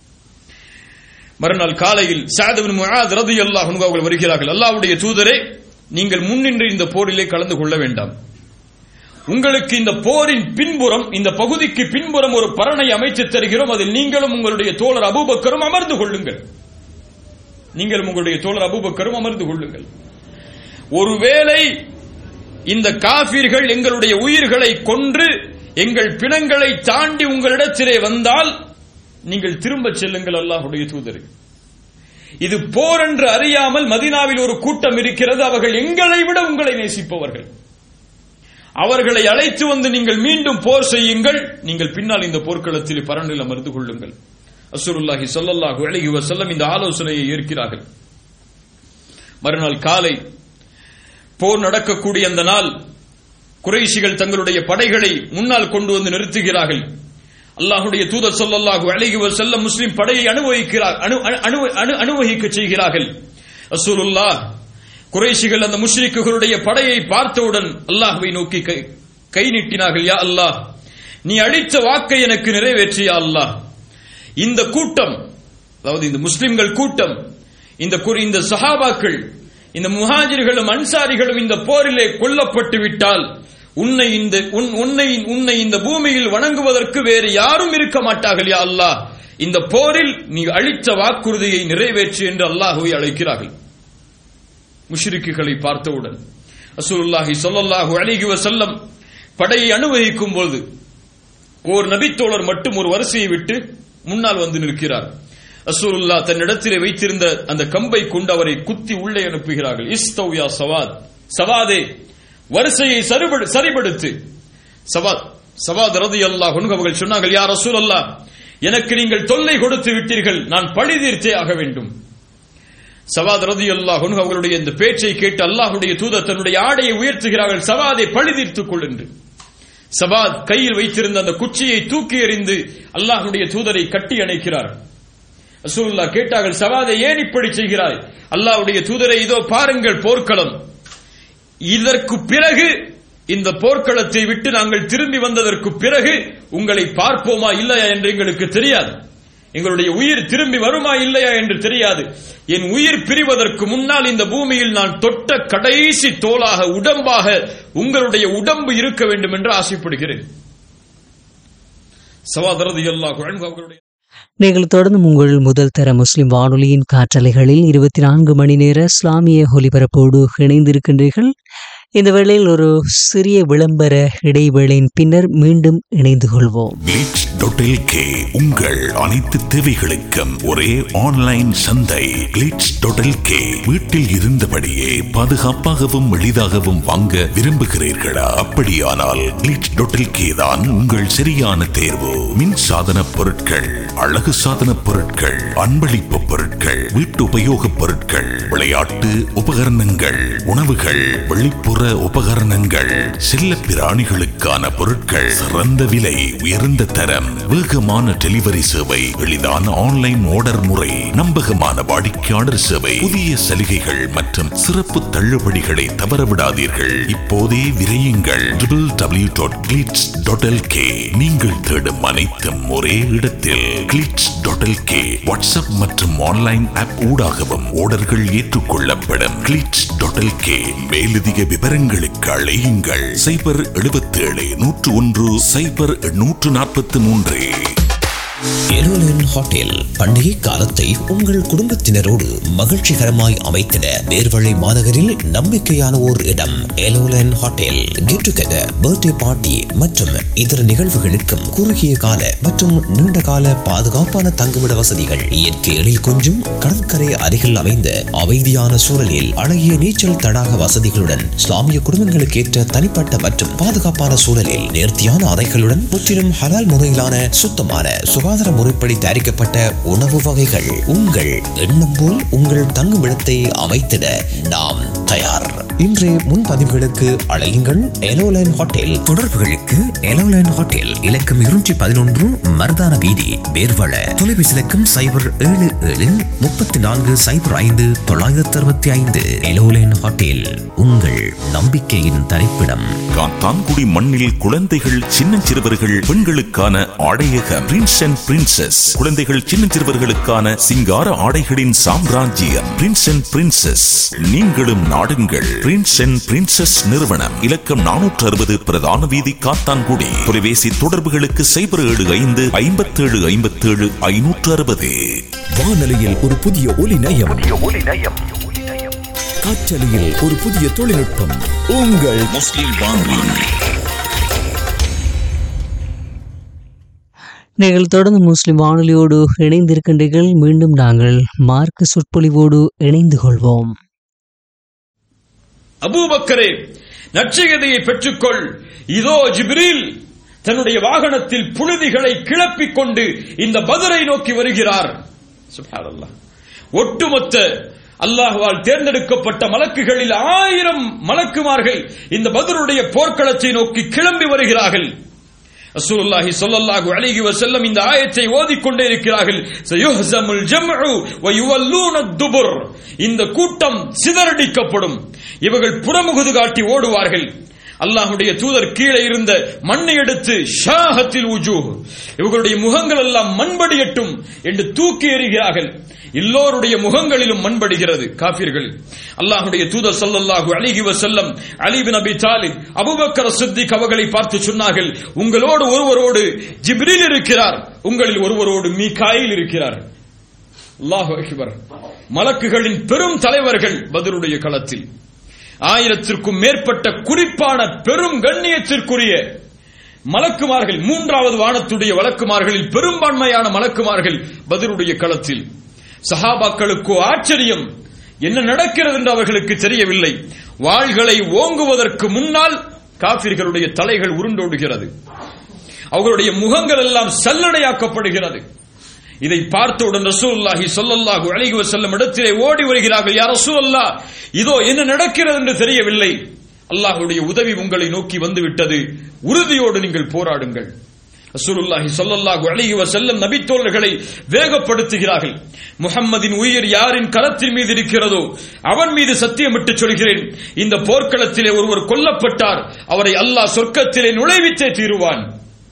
மறுநாள் காலையில் சஅத் இப்னு முஆத் ரலியல்லாஹு அன்ஹு அவர்கள் வருகிறார்கள், அல்லாஹ்வுடைய தூதரே, நீங்கள் முன்னின்று இந்த போரிலே கலந்து கொள்ள வேண்டாம். உங்களுக்கு இந்த போரின் பின்புறம், இந்த பகுதிக்கு பின்புறம் ஒரு பரணை அமைத்து தருகிறோம், அதில் நீங்களும் உங்களுடைய தோழர் அபூபக்கரும் அமர்ந்து கொள்ளுங்கள். நீங்களும் உங்களுடைய தோழர் அபூபக்கரும் அமர்ந்து கொள்ளுங்கள். ஒருவேளை இந்த காஃபிர்கள் எங்களுடைய உயிர்களை கொன்று எங்கள் பிணங்களை தாண்டி உங்களிடத்திலே வந்தால் நீங்கள் திரும்ப செல்லுங்கள் அல்லாஹ்வுடைய தூதரே. இது போர் என்று அறியாமல் மதீனாவில் ஒரு கூட்டம் இருக்கிறது, அவர்கள் எங்களை விட உங்களை நேசிப்பவர்கள். அவர்களை அழைத்து வந்து நீங்கள் மீண்டும் போர் செய்யுங்கள், நீங்கள் பின்னால் இந்த போர்க்களத்தில் பரணில் அமர்ந்து கொள்ளுங்கள். ரசூலுல்லாஹி ஸல்லல்லாஹு அலைஹி வஸல்லம் இந்த ஆலோசனையை ஏற்கிறார்கள். மறுநாள் காலை போர் நடக்கக்கூடிய அந்த நாள் குறைஷிகள் தங்களுடைய படைகளை முன்னால் கொண்டு வந்து நிறுத்துகிறார்கள். அல்லாஹ்வுடைய தூதர் ஸல்லல்லாஹு அலைஹி வஸல்லம் முஸ்லிம் படையை அனுபவிக்கிறார் அனுபவிக்க செய்கிறார்கள். ரசூலுல்லாஹ் குறைஷிகள் அந்த முஷ்ரிக்குகளுடைய படையை பார்த்தவுடன் அல்லாஹ்வை நோக்கி கை நீட்டினார்கள், யா அல்லாஹ் நீ அளித்த வாக்கை எனக்கு நிறைவேற்றியா அல்லாஹ். இந்த கூட்டம், அதாவது இந்த முஸ்லிம்கள் கூட்டம், இந்த இந்த சஹாபாக்கள், இந்த முஹாஜிர்களும் அன்சாரிகளும் இந்த போரிலே கொல்லப்பட்டு விட்டால் உன்னை இந்த உன்னை உன்னை இந்த பூமியில் வணங்குவதற்கு வேறு யாரும் இருக்க மாட்டார்கள் யா அல்லாஹ். இந்த போரில் நீ அளித்த வாக்குறுதியை நிறைவேற்று என்று அல்லாஹ்வை அழைக்கிறார்கள். முஷ்ரிக்குகளை பார்த்தவுடன் ரசூலுல்லாஹி ஸல்லல்லாஹு அலைஹி வஸல்லம் படையை அனுபவிக்கும் போது ஓர் நபித்தோழர் மட்டும் ஒரு வரிசையை விட்டு முன்னால் வந்து நிற்கிறார். ரசூலுல்லாஹ் தன்னிடத்திலே வைத்திருந்த அந்த கம்பை கொண்டு அவரை குத்தி உள்ளே அனுப்புகிறார்கள். இஸ்தவ் யா சவாத், சவாதே வரிசையை சரிபடுத்து. சவாத் சவாத் ரலியல்லாஹு அன்ஹு அவர்கள் சொன்னார்கள், யா ரசூலல்லாஹ் எனக்கு நீங்கள் தொல்லை கொடுத்து விட்டீர்கள், நான் பழி தீர்த்தே ஆக வேண்டும். சவாத் ரலியல்லாஹு அன்ஹு அவர்களுடைய இந்த பேச்சை கேட்டு அல்லாஹ்வுடைய தூதர் தன்னுடைய ஆடையை உயர்த்துகிறார்கள், சவாதை பழி தீர்த்துக் கொள் என்று. சவாத் கையில் வைத்திருந்த அந்த குச்சியை தூக்கி எறிந்து அல்லாஹ்வுடைய தூதரை கட்டி அணைக்கிறார். ரசூலுல்லாஹ் கேட்டார்கள், சவாதை ஏன் இப்படி செய்கிறாய்? அல்லாஹ்வுடைய தூதரை, இதோ பாருங்கள் போர்க்களம், இதற்கு பிறகு இந்த போர்க்களத்தை விட்டு நாங்கள் திரும்பி வந்ததற்கு பிறகு உங்களை பார்ப்போமா இல்லையா என்று எங்களுக்கு தெரியாது, எங்களுடைய உயிர் திரும்பி வருமா இல்லையா என்று தெரியாது. என் உயிர் பிரிவதற்கு முன்னால் இந்த பூமியில் நான் தொட்ட கடைசி தோளாக, உடம்பாக உங்களுடைய உடம்பு இருக்க வேண்டும் என்று ஆசைப்படுகிறேன். சவாத் ரலியல்லாஹு அன்ஹு அவர்களுடைய நீங்கள் தொடர்ந்து உங்கள் முதல் தர முஸ்லிம் வானொலியின் காற்றலைகளில் இருபத்தி நான்கு மணி நேர இஸ்லாமிய ஒலிபரப்போடு இணைந்திருக்கின்றீர்கள். இந்த வேளையில் ஒரு சிறிய விளம்பர இடைவேளையின் பின்னர் மீண்டும் இணைந்து கொள்வோம். கிளிட்ஸ் டாட் எல் கே உங்கள் அனைத்து தேவைகளுக்கும் ஒரே ஆன்லைன் சந்தை. கிளிட்ஸ் டாட் எல் கே வீட்டில் இருந்தபடியே பாதுகாப்பாகவும் எளிதாகவும் வாங்க விரும்புகிறீர்களா? அப்படியானால் கிளிட்ஸ் டாட் எல் கே தான் உங்கள் சரியான தேர்வு. மின் சாதன பொருட்கள், அழகு சாதன பொருட்கள், அன்பளிப்பு பொருட்கள், வீட்டு உபயோக பொருட்கள், விளையாட்டு உபகரணங்கள், உணவுகள், வெளிப்புற உபகரணங்கள், செல்ல பிராணிகளுக்கான பொருட்கள், சிறந்த விலை, உயர்ந்த தரம், வேகமான டெலிவரி சேவை, எளிதான ஆன்லைன் ஆர்டர் முறை, நம்பகமான வாடிக்கையாளர் சேவை, புதிய சலுகைகள் மற்றும் சிறப்பு தள்ளுபடிகளை தவறவிடாதீர்கள். இப்போதே விரையுங்கள் W W W dot glitz dot L K. நீங்கள் தேடும் அனைத்தும் ஒரே இடத்தில். Glitz dot L K WhatsApp மற்றும் ஆன்லைன் ஆப் ஊடாகவும் ஆர்டர்கள் ஏற்றுக்கொள்ளப்படும். Glitz dot L K. மேலதிக விவரங்களுக்கு அழையுங்கள் சைபர் எழுபத்தி ஏழு நூற்று ஒன்று சைபர் நூற்று நாற்பத்தி மூன்று. எலோலன் ஹோட்டல் பண்டிகை காலத்தை உங்கள் குடும்பத்தினரோடு மகிழ்ச்சிகரமாய் அமைத்திட நேர்வழி மாநகரில் நம்பிக்கையான ஓர் இடம். எலோலன் hotel get together, birthday party மற்றும் இதர நிகழ்வுகளுக்கும் குறுகிய கால மற்றும் நீண்ட கால பாதுகாப்பான தங்குமிட வசதிகள், இயற்கை எழில் கொஞ்சும் கடற்கரை அருகில் அமைந்த அமைதியான சூழலில் அழகிய நீச்சல் தடாக வசதிகளுடன், இஸ்லாமிய குடும்பங்களுக்கு ஏற்ற தனிப்பட்ட மற்றும் பாதுகாப்பான சூழலில் நேர்த்தியான அறைகளுடன், முற்றிலும் ஹலால் முறையிலான சுத்தமான சுகா சுகாதார முறைப்படி தயாரிக்கப்பட்ட உணவு வகைகள். உங்கள் எண்ணம் போல் உங்கள் தங்குமிடத்தை அமைத்திட நாம் தயார். இன்றைய முன்பதிவுகளுக்கு அழையுங்கள் எலோலைன் ஹோட்டல். தொடர்புகளுக்கு எலோலைன் ஹோட்டல் இலக்கம் இருநூற்றி பதினொன்று மருதான வீதி, பேர்வள. தொலைபேசி இலக்கம் சைபர் ஏழு ஏழு முப்பத்தி நான்கு சைபர் ஐந்து தொள்ளாயிரத்தி அறுபத்தி ஐந்து. எலோலைன் ஹோட்டல், உங்கள் நம்பிக்கையின் தரிப்பிடம். காத்தான்குடி மண்ணில் குழந்தைகள், சின்னஞ்சிறுவர்கள், பெண்களுக்கான ஆடையகம் பிரின்ஸ் அண்ட் பிரின்சஸ். குழந்தைகள், சின்னஞ்சிறுவர்களுக்கான சிங்கார ஆடைகளின் சாம்ராஜ்யம் பிரின்ஸ் அண்ட் பிரின்சஸ். நீங்களும் நாடுங்கள் பிரின்ஸ் அண்ட் பிரின்சஸ் நிறுவனம். இலக்கம் நானூற்று அறுபது பிரதான வீதி, காத்தான்குடி. தொலைபேசி தொடர்புகளுக்கு சைபர் ஏழு ஐந்து ஐம்பத்தி ஏழு ஐம்பத்தி ஏழு ஐநூற்று அறுபது. வானொலியில் ஒரு புதிய ஒலி நயம், காற்றலையில் ஒரு புதிய தொழில்நுட்பம். உங்கள் முஸ்லிம் வானொலி. நீங்கள் தொடர்ந்து முஸ்லிம் வானொலியோடு இணைந்திருக்கின்றீர்கள். மீண்டும் நாங்கள் மார்க்க சொற்பொழிவோடு இணைந்து கொள்வோம். அபூபக்கரே, நற்செய்தியை பெற்றுக்கொள். இதோ ஜிப்ரீல் தன்னுடைய வாகனத்தில் புழுதிகளை கிளப்பிக் கொண்டு இந்த பத்ரை நோக்கி வருகிறார். சுப்ஹானல்லாஹ். ஒட்டுமொத்த அல்லாஹ்வால் தேர்ந்தெடுக்கப்பட்ட மலக்குகளில் ஆயிரம் மலக்குமார்கள் இந்த பத்ருடைய போர்க்களத்தை நோக்கி கிளம்பி வருகிறார்கள். ரசூலுல்லாஹி ஸல்லல்லாஹு அலைஹி வஸல்லம் இந்த ஆயத்தை ஓதிக்கொண்டே இருக்கிறார்கள். சயுஹ்ஸமுல் ஜம்உ வ யுவல்லூன துபுர். இந்த கூட்டம் சிதறடிக்கப்படும், இவர்கள் புறமுகுது காட்டி ஓடுவார்கள். அல்லாஹ்வுடைய தூதர் கீழே இருந்த மண்ணை எடுத்து ஷாஹத்தில் உஜூஹ், இவர்களுடைய முகங்கள் எல்லாம் மண்படியட்டும் என்று தூக்கி எறிகிறார்கள். எல்லோருடைய முகங்களிலும் மண்படுகிறது காஃபிர்கள். அல்லாஹ்வுடைய தூதர் ஸல்லல்லாஹு அலைஹி வஸல்லம் அலி இப்னு அபி தாலிப், அபூபக்கர் சித்திக் அவர்களை பார்த்து சொன்னார்கள், உங்களோடு ஒருவரோடு ஜிப்ரீல் இருக்கிறார், உங்களில் ஒருவரோடு மீகாயில் இருக்கிறார். அல்லாஹு அக்பர். மலக்குகளின் பெரும் தலைவர்கள் பத்ருடைய களத்தில். ஆயிரத்திற்கும் மேற்பட்ட குறிப்பான பெரும் கண்ணியத்திற்குரிய மலக்குமார்கள், மூன்றாவது வானத்துடைய வழக்குமார்களில் பெரும்பான்மையான மலக்குமார்கள் பத்ருடைய களத்தில். சஹாபாக்களுக்கு ஆச்சரியம், என்ன நடக்கிறது என்று அவர்களுக்கு தெரியவில்லை. வாள்களை ஓங்குவதற்கு முன்னால் காஃபிர்களுடைய தலைகள் உருண்டோடுகிறது, அவர்களுடைய முகங்கள் எல்லாம் சல்லடையாக்கப்படுகிறது. இதை பார்த்தவுடன் ரசூலுல்லாஹி ஸல்லல்லாஹு அலைஹி வஸல்லம் இடத்திலே ஓடி வருகிறார்கள். யா ரசூலல்லாஹ், இதோ என்ன நடக்கிறது என்று தெரியவில்லை, அல்லாஹ்வுடைய உதவி உங்களை நோக்கி வந்துவிட்டது, உறுதியோடு நீங்கள் போராடுங்கள். ரசூலுல்லாஹி ஸல்லல்லாஹு அலைஹி வஸல்லம் நபித்தோழர்களை வேகப்படுத்துகிறார்கள். முஹம்மதின் உயிர் யாரின் கரத்தின் மீது இருக்கிறதோ அவன் மீது சத்தியமிட்டு சொல்கிறேன், இந்த போர்க்களத்திலே ஒருவர் கொல்லப்பட்டார், அவரை அல்லாஹ் சொர்க்கத்திலே நுழைவித்தே தீருவான்.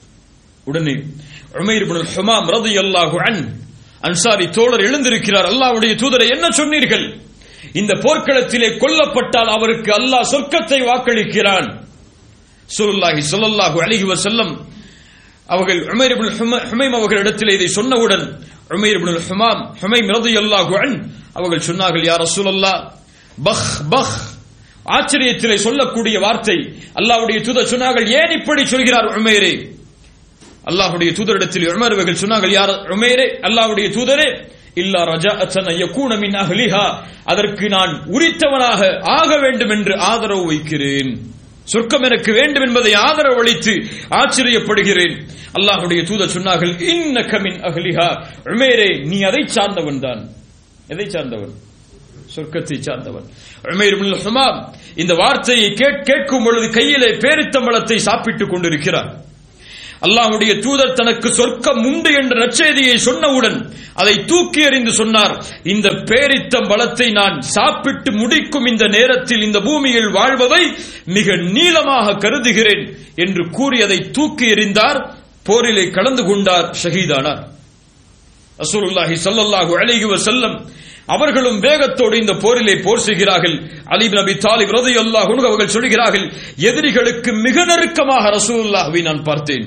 உடனே உமைர் இப்னு ஹுமாம் ரலியல்லாஹு அன்ஹு அன்சாரி தோழர் எழுந்திருக்கிறார். அல்லாஹ்வுடைய தூதரை, என்ன சொன்னீர்கள்? இந்த போர்க்களத்திலே கொல்லப்பட்டால் அவருக்கு அல்லாஹ் சொர்க்கத்தை வாக்களிக்கிறான். ரசூலுல்லாஹி ஸல்லல்லாஹு அலைஹி வஸல்லம் அவர்கள் உமைர் இப்னு ஹுமைம் அவர்களிடத்தில் இதை சொன்னவுடன் உமைர் இப்னு ஹுமாம் ஹுமைம் ரலியல்லாஹு அன்ஹு அவர்கள் சொன்னார்கள், யா ரசூலல்லாஹ், பஹ் பஹ், ஆச்சரியத்திலே சொல்லக்கூடிய வார்த்தை. அல்லாஹ்வுடைய தூதர் சொன்னார்கள், ஏன் இப்படி சொல்கிறார் உமைரே? அல்லாஹ்வுடைய தூதரிடத்தில் உமர் அவர்கள் சொன்னார்கள், யா உமைரே, அல்லாஹ்வுடைய தூதரே, இல்லா ரஜாஅத்தன் யகூன மின் அஹ்லிஹா, அதற்கு நான் உரித்தவனாக ஆக வேண்டும் என்று ஆதரவு வைக்கிறேன், சொர்க்கம் எனக்கு வேண்டும் என்பதை ஆதரவு அளித்து ஆச்சரியப்படுகிறேன். அல்லாஹ்வுடைய தூதர் சொன்னார்கள், இன்னக மின் அஹ்லிஹா, உமைரே, நீ அதை சார்ந்தவன் தான். எதை சார்ந்தவன்? சொர்க்கத்தை சார்ந்தவன். உமைர் இப்னு ஹுமாம் இந்த வார்த்தையை கேட்கும் பொழுது கையிலே பேரித்தம்பழத்தை சாப்பிட்டுக் கொண்டிருக்கிறார். அல்லாஹ்வுடைய தூதர் தனக்கு சொர்க்கம் உண்டு என்ற நற்செய்தியை சொன்னவுடன் அதை தூக்கி எறிந்து சொன்னார், இந்த பேரித்தம்பழத்தை நான் சாப்பிட்டு முடிக்கும் இந்த நேரத்தில் இந்த பூமியில் வாழ்வதை மிக நீளமாக கருதுகிறேன் என்று கூறி அதை தூக்கி எறிந்தார். போரிலே கலந்து கொண்டார், ஷஹீதானார். ரசூலுல்லாஹி ஸல்லல்லாஹு அலைஹி வஸல்லம் அவர்களும் வேகத்தோடு இந்த போரிலே போர் செய்கிறார்கள். அலி இப்னு அபி தாலிப் ரலியல்லாஹு அன்ஹு அவர்கள் சொல்கிறார்கள், எதிரிகளுக்கு மிக நெருக்கமாக ரசூலுல்லாஹ்வை நான் பார்த்தேன்.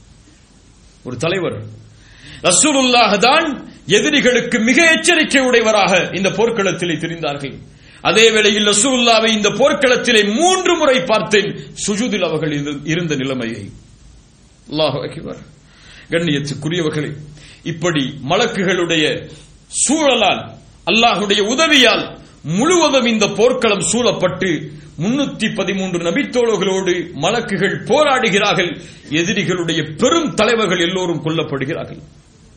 ஒரு தலைவர் ரசூலுல்லாஹ் தான் எதிரிகளுக்கு மிக எச்சரிக்கை உடையவராக இந்த போர்க்களத்திலே தெரிந்தார்கள். அதே வேளையில் ரசூலுல்லாஹ்வை இந்த போர்க்களத்திலே மூன்று முறை பார்த்தேன், சுஜூதில் அவர்கள் இருந்த நிலைமையை. அல்லாஹு அக்பர். கண்ணியத்துக்குரியவர்களே, இப்படி மலக்குகளுடைய சூழலால், அல்லாஹுடைய உதவியால் முழுவதும் இந்த போர்க்களம் சூழப்பட்டு முன்னூத்தி பதிமூன்று நபித்தோழர்களோடு மலக்குகள் போராடுகிறார்கள். எதிரிகளுடைய பெரும் தலைவர்கள் எல்லோரும் கொல்லப்படுகிறார்கள்.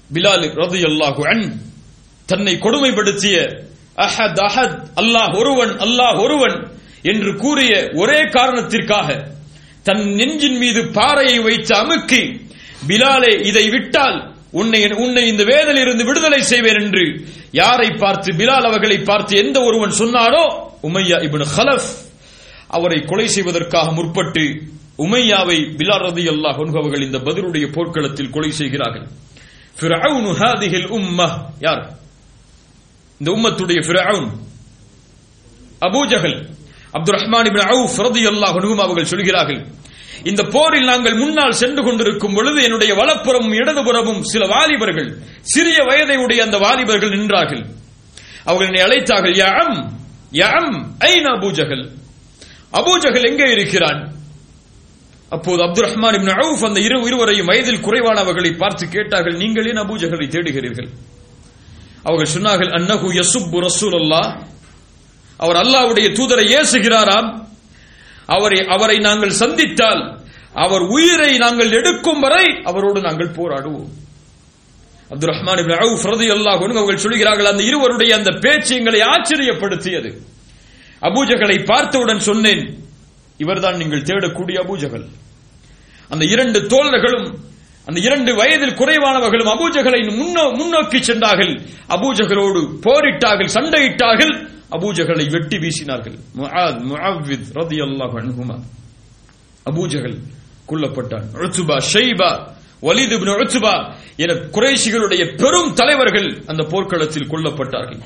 பிலால் ரலியல்லாஹு அன்ஹு தன்னை கொடுமைப்படுத்திய அஹத் அஹத் அல்லாஹ் ஒருவன் அல்லாஹ் ஒருவன் என்று கூறிய ஒரே காரணத்திற்காக தன் நெஞ்சின் மீது பாறையை வைத்து அமுக்கி, பிலாலே இதை விட்டால் உன்னை உன்னை இந்த வேதனையிலிருந்து விடுதலை செய்வேன் என்று யாரை பார்த்து, பிலால் அவர்களை பார்த்து எந்த ஒருவன் சொன்னானோ உமையா இப்னு கலஃப் அவரை கொலை செய்வதற்காக முற்பட்டு உமையாவை பிலால் ரலியல்லாஹு அன்ஹு அவர்கள் இந்த பத்ருடைய போர்க்களத்தில் கொலை செய்கிறார்கள். ஃபிரௌன் ஹாதிஹில் உம்மஹ், யார் இந்த உம்மத்துடைய ஃபிரௌன்? அபூ ஜஹல். அப்துர் ரஹ்மான் இப்னு அவுஃப் ரலியல்லாஹு அன்ஹு அவர்கள் சொல்கிறார்கள், இந்த போரில் நாங்கள் முன்னால் சென்று கொண்டிருக்கும் பொழுது என்னுடைய வலப்புறமும் இடதுபுறமும் சில வாலிபர்கள், சிறிய வயதை உடைய அந்த வாலிபர்கள் நின்றார்கள். அவர்கள் என்னை அழைத்தார்கள், யா அம் யா அம் ஐன அபூ ஜஹல், அபூ ஜஹல் எங்கே இருக்கிறான்? அப்போது அப்துர் ரஹ்மான் இப்னு அவுஃப் அந்த இரு இருவரையும் வயதில் குறைவானவர்களை பார்த்து கேட்டார்கள், நீங்கள் ஏன் அபூ ஜஹலை தேடுகிறீர்கள்? அவர்கள் சொன்னார்கள், அன்னஹு யசுப்பு ரசூலுல்லாஹ், அவர் அல்லாஹ்வுடைய தூதரை ஏசுகிறாராம். அவரை அவரை நாங்கள் சந்தித்தால் அவர் உயிரை நாங்கள் எடுக்கும் வரை அவரோடு நாங்கள் போராடுவோம். அப்துர் ரஹ்மான் இப்னு அவுஃப் ரலியல்லாஹு அன்ஹு அவர்கள் சொல்கிறார்கள், அந்த இருவருடைய அந்த பேச்சு எங்களை ஆச்சரியப்படுத்தியது. அபூ ஜஹலை பார்த்தவுடன் சொன்னேன், இவர்தான் நீங்கள் தேடக்கூடிய அபூ ஜஹல். அந்த இரண்டு தோழர்களும் அந்த இரண்டு வயதில் குறைவானவர்களும் அபூ ஜஹலை முன்னோக்கி சென்றார்கள். அபூ ஜஹலோடு போரிட்டார்கள், சண்டையிட்டார்கள், அபூ ஜஹலை வெட்டி வீசினார்கள். முஆத் முஅவ்வித் ரலியல்லாஹு அன்ஹுமா அபூ ஜஹல் கொல்லப்பட்டான். உத்பா, ஷைபா, வலீத் இப்னு உத்பா என குறைஷிகளுடைய பெரும் தலைவர்கள் அந்த போர்க்களத்தில் கொல்லப்பட்டார்கள்.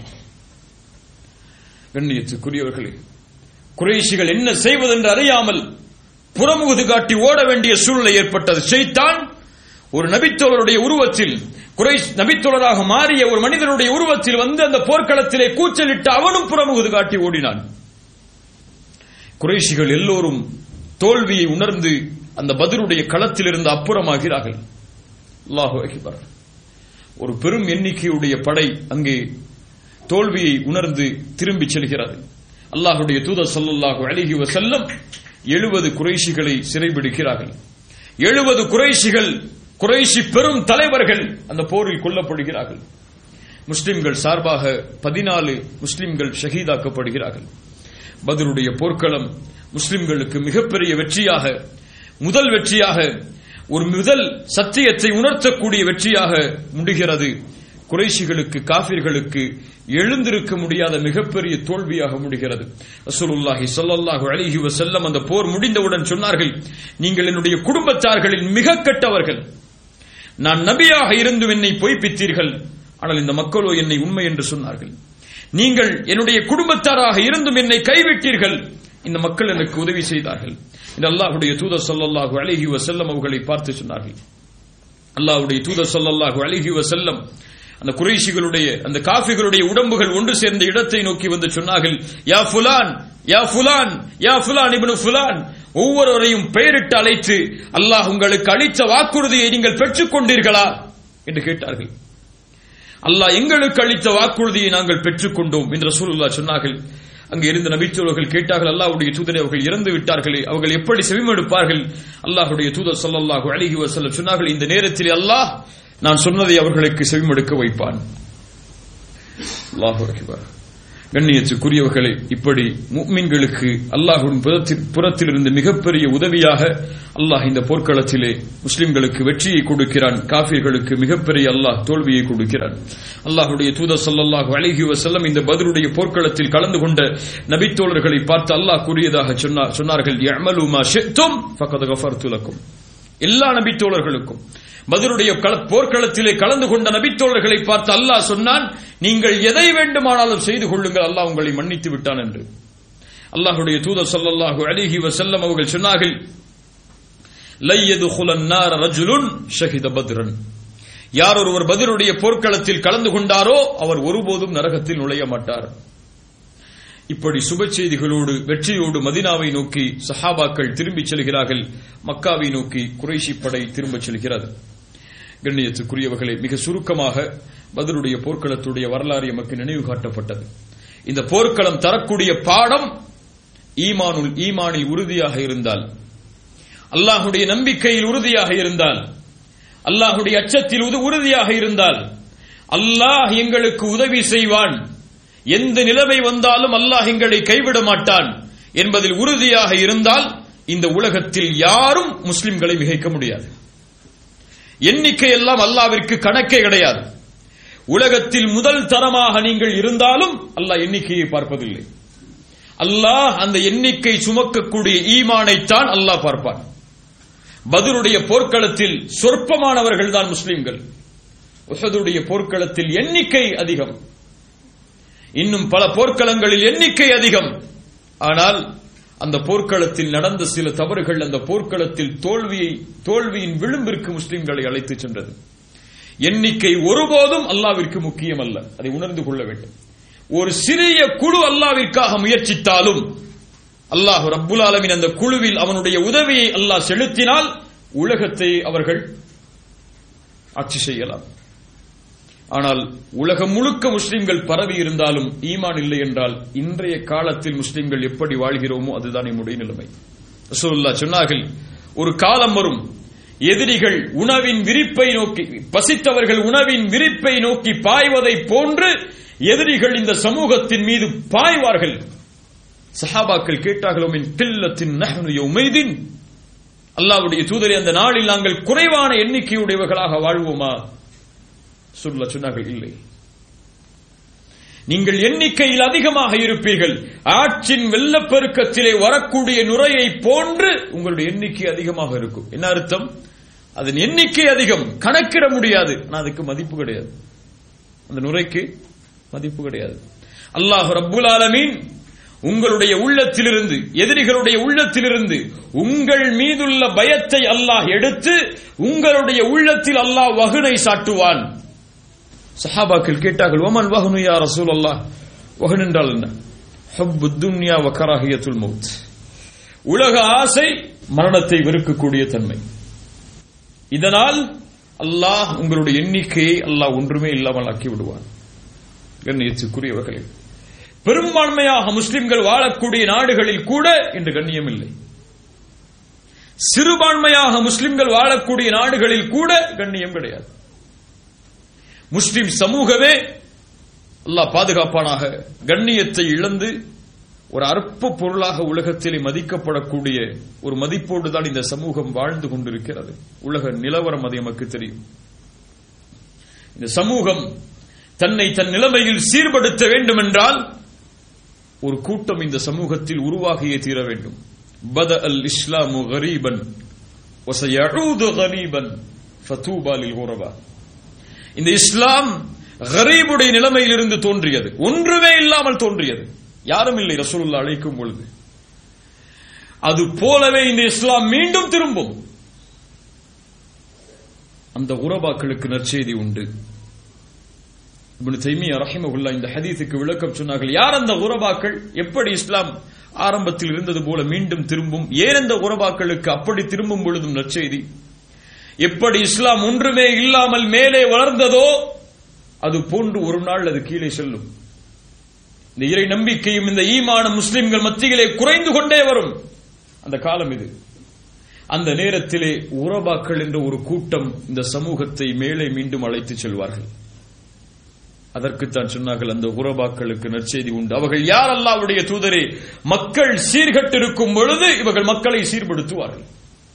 கண்ணியத்துக்குரியவர்களே, குறைஷிகள் என்ன செய்வதென்று அறியாமல் புறமுகுது காட்டி ஓட வேண்டிய சூழ்நிலை ஏற்பட்டது. ஷைத்தான் ஒரு நபித்தோழருடைய உருவத்தில், குறைஷ் நபித்தோழராக மாறிய ஒரு மனிதனுடைய உருவத்தில் வந்து அந்த போர்க்களத்திலே கூச்சலிட்டு அவனும் புறமுகுது காட்டி ஓடினான். குறைஷிகள் எல்லோரும் தோல்வியை உணர்ந்து அந்த பத்ருடைய களத்தில் இருந்து அப்புறமாகிறார்கள். அல்லாஹு அக்பர். ஒரு பெரும் எண்ணிக்கையுடைய படை அங்கே தோல்வியை உணர்ந்து திரும்பி செல்கிறது. அல்லாஹுடைய தூதர் ஸல்லல்லாஹு அலைஹி வஸல்லம் எழுபது குறைஷிகளை சிறைபிடிக்கிறார்கள். எழுபது குறைஷிகள், குறைஷி பெரும் தலைவர்கள் அந்த போரில் கொல்லப்படுகிறார்கள். முஸ்லிம்கள் சார்பாக பதினாலு முஸ்லிம்கள் ஷஹீதாக்கப்படுகிறார்கள். பத்ருடைய போர்க்களம் முஸ்லிம்களுக்கு மிகப்பெரிய வெற்றியாக, முதல் வெற்றியாக, ஒரு முதல் சத்தியத்தை உணர்த்தக்கூடிய வெற்றியாக முடிகிறது. குறைஷிகளுக்கு, காஃபிர்களுக்கு எழுந்திருக்க முடியாத மிகப்பெரிய தோல்வியாக முடிகிறது. ரசூலுல்லாஹி ஸல்லல்லாஹு அலைஹி வஸல்லம் அந்த போர் முடிந்தவுடன் சொன்னார்கள், நீங்கள் என்னுடைய குடும்பத்தார்களில் மிக கெட்டவர்கள். நான் நபியாக இருந்தும் என்னை பொய்ப்பித்தீர்கள், ஆனால் இந்த மக்களோ என்னை உண்மை என்று சொன்னார்கள். நீங்கள் என்னுடைய குடும்பத்தாராக இருந்தும் என்னை கைவிட்டீர்கள், இந்த மக்கள் எனக்கு உதவி செய்தார்கள். இந்த அல்லாஹ்வுடைய தூதர் ஸல்லல்லாஹு அலைஹி வஸல்லம் அவர்களை பார்த்து சொன்னார்கள். அல்லாஹ்வுடைய தூதர் ஸல்லல்லாஹு அலைஹி வஸல்லம் அந்த குறைஷிகளுடைய, அந்த காஃபிர்களுடைய உடம்புகள் ஒன்று சேர்ந்த இடத்தை நோக்கி வந்து சொன்னார்கள், யா ஃபுலான் யா ஃபுலான் யா ஃபுலான் இப்னு ஃபுலான், ஒவ்வொருவரையும் பெயரிட்டு அழைத்து, அல்லாஹ் உங்களுக்கு அளித்த வாக்குறுதியை நீங்கள் பெற்றுக் கொண்டீர்களா என்று கேட்டார்கள். அல்லாஹ் எங்களுக்கு அளித்த வாக்குறுதியை நாங்கள் பெற்றுக் கொண்டோம் என்று ரசூலுல்லாஹ் சொன்னார்கள். அங்கே இருந்த நபித்தோழர்கள் கேட்டார்கள், அல்லாஹ்வுடைய தூதரை, அவர்கள் இறந்து விட்டார்களே, அவர்கள் எப்படி செவிமடுப்பார்கள்? அல்லாஹ்வுடைய தூதர் ஸல்லல்லாஹு அலைஹி வஸல்லம் சொன்னார்கள், இந்த நேரத்தில் அல்லாஹ் நான் சொன்னதை அவர்களுக்கு செவிமடுக்க வைப்பான். அல்லாஹு அக்பர். கண்ணியத்துக்குரியவர்களே, இப்படி முஃமின்களுக்கு அல்லாஹ்வின் புறத்திலிருந்து மிகப்பெரிய உதவியாக அல்லாஹ் இந்த போர்க்களத்திலே முஸ்லிம்களுக்கு வெற்றியை கொடுக்கிறான், காஃபிர்களுக்கு மிகப்பெரிய அல்லாஹ் தோல்வியை கொடுக்கிறான். அல்லாஹ்வுடைய தூதர் ஸல்லல்லாஹு அலைஹி வஸல்லம் இந்த பத்ருடைய போர்க்களத்தில் கலந்து கொண்ட நபித்தோழர்களை பார்த்து அல்லாஹ் கூறியதாக சொன்னார்கள், யஅமலு மா ஷி'தும் ஃபகத் கஃபர்து லக்கும். எல்லா நபித்தோழர்களுக்கும் பத்ருடைய போர்க்களத்திலே கலந்து கொண்ட நபித்தோழர்களை பார்த்து அல்லாஹ் சொன்னான், நீங்கள் எதை வேண்டுமானாலும் செய்து கொள்ளுங்கள், அல்லாஹ் உங்களை மன்னித்து விட்டான் என்று. அல்லாஹ்வுடைய தூதர் ஸல்லல்லாஹு அலைஹி வஸல்லம் அவர்கள் சொன்னார்கள், லை யதுகுலன் நார ரஜுலுன் ஷஹித பத்ரன், யார் ஒருவர் பத்ருடைய போர்க்களத்தில் கலந்து கொண்டாரோ அவர் ஒருபோதும் நரகத்தில் நுழைய மாட்டார். இப்படி சுப செய்திகளோடு வெற்றியோடு மதீனாவை நோக்கி சஹாபாக்கள் திரும்பிச் செல்கிறார்கள். மக்காவை நோக்கி குறைஷி படை திரும்பச் செல்கிறது. கண்ணியத்துக்குரியவர்களே, மிக சுருக்கமாக பத்ருடைய போர்க்களத்துடைய வரலாறு எமக்கு நினைவு காட்டப்பட்டது. இந்த போர்க்களம் தரக்கூடிய பாடம், ஈமானுல் ஈமானில் உறுதியாக இருந்தால், அல்லாஹ்வுடைய நம்பிக்கையில் உறுதியாக இருந்தால், அல்லாஹ்வுடைய அச்சத்தில் உறுதியாக இருந்தால் அல்லாஹ் எங்களுக்கு உதவி செய்வான், எந்த நிலைமை வந்தாலும் அல்லாஹ் எங்களை கைவிட மாட்டான் என்பதில் உறுதியாக இருந்தால் இந்த உலகத்தில் யாரும் முஸ்லிம்களை மிகைக்க முடியாது. எண்ணிக்கை எல்லாம் அல்லாஹ்விற்கு கணக்கே கிடையாது. உலகத்தில் முதல் தரமாக நீங்கள் இருந்தாலும் அல்லாஹ் எண்ணிக்கையை பார்ப்பதில்லை. அல்லாஹ் அந்த எண்ணிக்கை சுமக்கக்கூடிய ஈமானைத்தான் அல்லாஹ் பார்ப்பான். பத்ருடைய போர்க்களத்தில் சொற்பமானவர்கள் தான் முஸ்லிம்கள். உஹதுடைய போர்க்களத்தில் எண்ணிக்கை அதிகம், இன்னும் பல போர்க்களங்களில் எண்ணிக்கை அதிகம். ஆனால் அந்த போர்க்களத்தில் நடந்த சில தவறுகள் அந்த போர்க்களத்தில் தோல்வியை தோல்வியின் விளிம்பிற்கு முஸ்லிம்களை அழைத்துச் சென்றது. எண்ணிக்கை ஒருபோதும் அல்லாஹ்விற்கு முக்கியம் அல்ல, அதை உணர்ந்து கொள்ள வேண்டும். ஒரு சிறிய குழு அல்லாஹ்விற்காக முயற்சித்தாலும் அல்லாஹ் ரப்புல் ஆலமீன் அந்த குழுவில் அவனுடைய உதவியை அல்லாஹ் செலுத்தினால் உலகத்தை அவர்கள் ஆட்சி செய்யலாம். ஆனால் உலகம் முழுக்க முஸ்லிம்கள் பரவி இருந்தாலும் ஈமான் இல்லை என்றால் இன்றைய காலத்தில் முஸ்லிம்கள் எப்படி வாழ்கிறோமோ அதுதான் நம்முடைய நிலைமை. ரசூலுல்லாஹ் சொன்னார்கள், ஒரு காலம் வரும், எதிரிகள் உணவின் விரிப்பை நோக்கி, பசித்தவர்கள் உணவின் விரிப்பை நோக்கி பாய்வதை போன்று எதிரிகள் இந்த சமூகத்தின் மீது பாய்வார்கள். சஹாபாக்கள் கேட்டார்கள், மின் கில்லத்தின் நஹ்னு யௌமைதின், அல்லாஹ்வுடைய தூதரே அந்த நாளில் நாங்கள் குறைவான எண்ணிக்கையுடையவர்களாக வாழ்வோமா? சொல்ல சொன்னார்கள், இல்லை, நீங்கள் எண்ணிக்கையில் அதிகமாக இருப்பீர்கள். ஆற்றின் வெள்ளப்பெருக்கத்திலே வரக்கூடிய நுரையை போன்று உங்களுடைய எண்ணிக்கை அதிகமாக இருக்கும். என்ன அர்த்தம்? அதன் எண்ணிக்கை அதிகம், கணக்கிட முடியாது, ஆனால் அதுக்கு மதிப்பு கிடையாது. அந்த நுரைக்கு மதிப்பு கிடையாது. அல்லாஹ் ரப்புல் ஆலமீன் உங்களுடைய உள்ளத்திலிருந்து, எதிரிகளுடைய உள்ளத்திலிருந்து உங்கள் மீதுள்ள பயத்தை அல்லாஹ் எடுத்து உங்களுடைய உள்ளத்தில் அல்லாஹ் வஹ்னை சாட்டுவான். சஹாபாக்கள் கேட்டார்கள், வமன் வஹ்னு யா ரசூலல்லாஹ்? வஹ்ன் என்றால் என்ன? ஹுப்புத் துன்யா வ கராஹியத்துல் மௌத், உலக ஆசை, மரணத்தை வெறுக்கக்கூடிய தன்மை. இதனால் அல்லாஹ் உங்களுடைய எண்ணிக்கையை அல்லாஹ் ஒன்றுமே இல்லாமல் ஆக்கி விடுவான். கண்ணியத்துக்குரியவர்களே, பெரும்பான்மையாக முஸ்லிம்கள் வாழக்கூடிய நாடுகளில் கூட இன்று கண்ணியம் இல்லை. சிறுபான்மையாக முஸ்லிம்கள் வாழக்கூடிய நாடுகளில் கூட கண்ணியம் கிடையாது. முஸ்லிம் சமூகமே அல்லாஹ் பாதுகாப்பானாக கண்ணியத்தை இழந்து ஒரு அற்ப பொருளாக உலகத்திலே மதிக்கப்படக்கூடிய ஒரு மதிப்போடு தான் இந்த சமூகம் வாழ்ந்து கொண்டிருக்கிறது. உலக நிலவரம் அது நமக்கு தெரியும். இந்த சமூகம் தன்னை தன் நிலைமையில் சீர்படுத்த வேண்டும் என்றால் ஒரு கூட்டம் இந்த சமூகத்தில் உருவாகியே தீர வேண்டும். பத அல் இஸ்லாமு கரீபன் வஸயஊது கரீபன் ஃபதூபா லில் குரபா. இந்த இஸ்லாம் கரீபுடைய நிலைமையிலிருந்து தோன்றியது, ஒன்றுமே இல்லாமல் தோன்றியது, யாரும் இல்லை ரசூலுல்லாஹ் அழைக்கும் பொழுது. அது போலவே இந்த இஸ்லாம் மீண்டும் திரும்பும். அந்த குரபாக்களுக்கு நற்செய்தி உண்டு. இப்னு தைமியா ரஹிமஹுல்லாஹ் இந்த ஹதீஸுக்கு விளக்கம் சொன்னார்கள். யார் அந்த குரபாக்கள்? எப்படி இஸ்லாம் ஆரம்பத்தில் இருந்தது போல மீண்டும் திரும்பும்? ஏன் அந்த குரபாக்களுக்கு அப்படி திரும்பும் பொழுதும் நற்செய்தி? எப்படி இஸ்லாம் ஒன்றுமே இல்லாமல் மேலே வளர்ந்ததோ அது போன்று ஒரு நாள் அது கீழே செல்லும். இந்த இறை நம்பிக்கையும் இந்த ஈமானும் முஸ்லிம்கள் மத்தியிலே குறைந்து கொண்டே வரும். அந்த காலம் இது. அந்த நேரத்திலே உரபாக்கள் என்ற ஒரு கூட்டம் இந்த சமூகத்தை மேலே மீண்டும் அழைத்து செல்வார்கள். அதற்குத்தான் சொன்னார்கள், அந்த உரபாக்களுக்கு நற்செய்தி உண்டு. அவர்கள் யார்? அல்லாஹ்வுடைய தூதரே, மக்கள் சீர்கட்டிருக்கும் பொழுது இவர்கள் மக்களை சீர்படுத்துவார்கள்.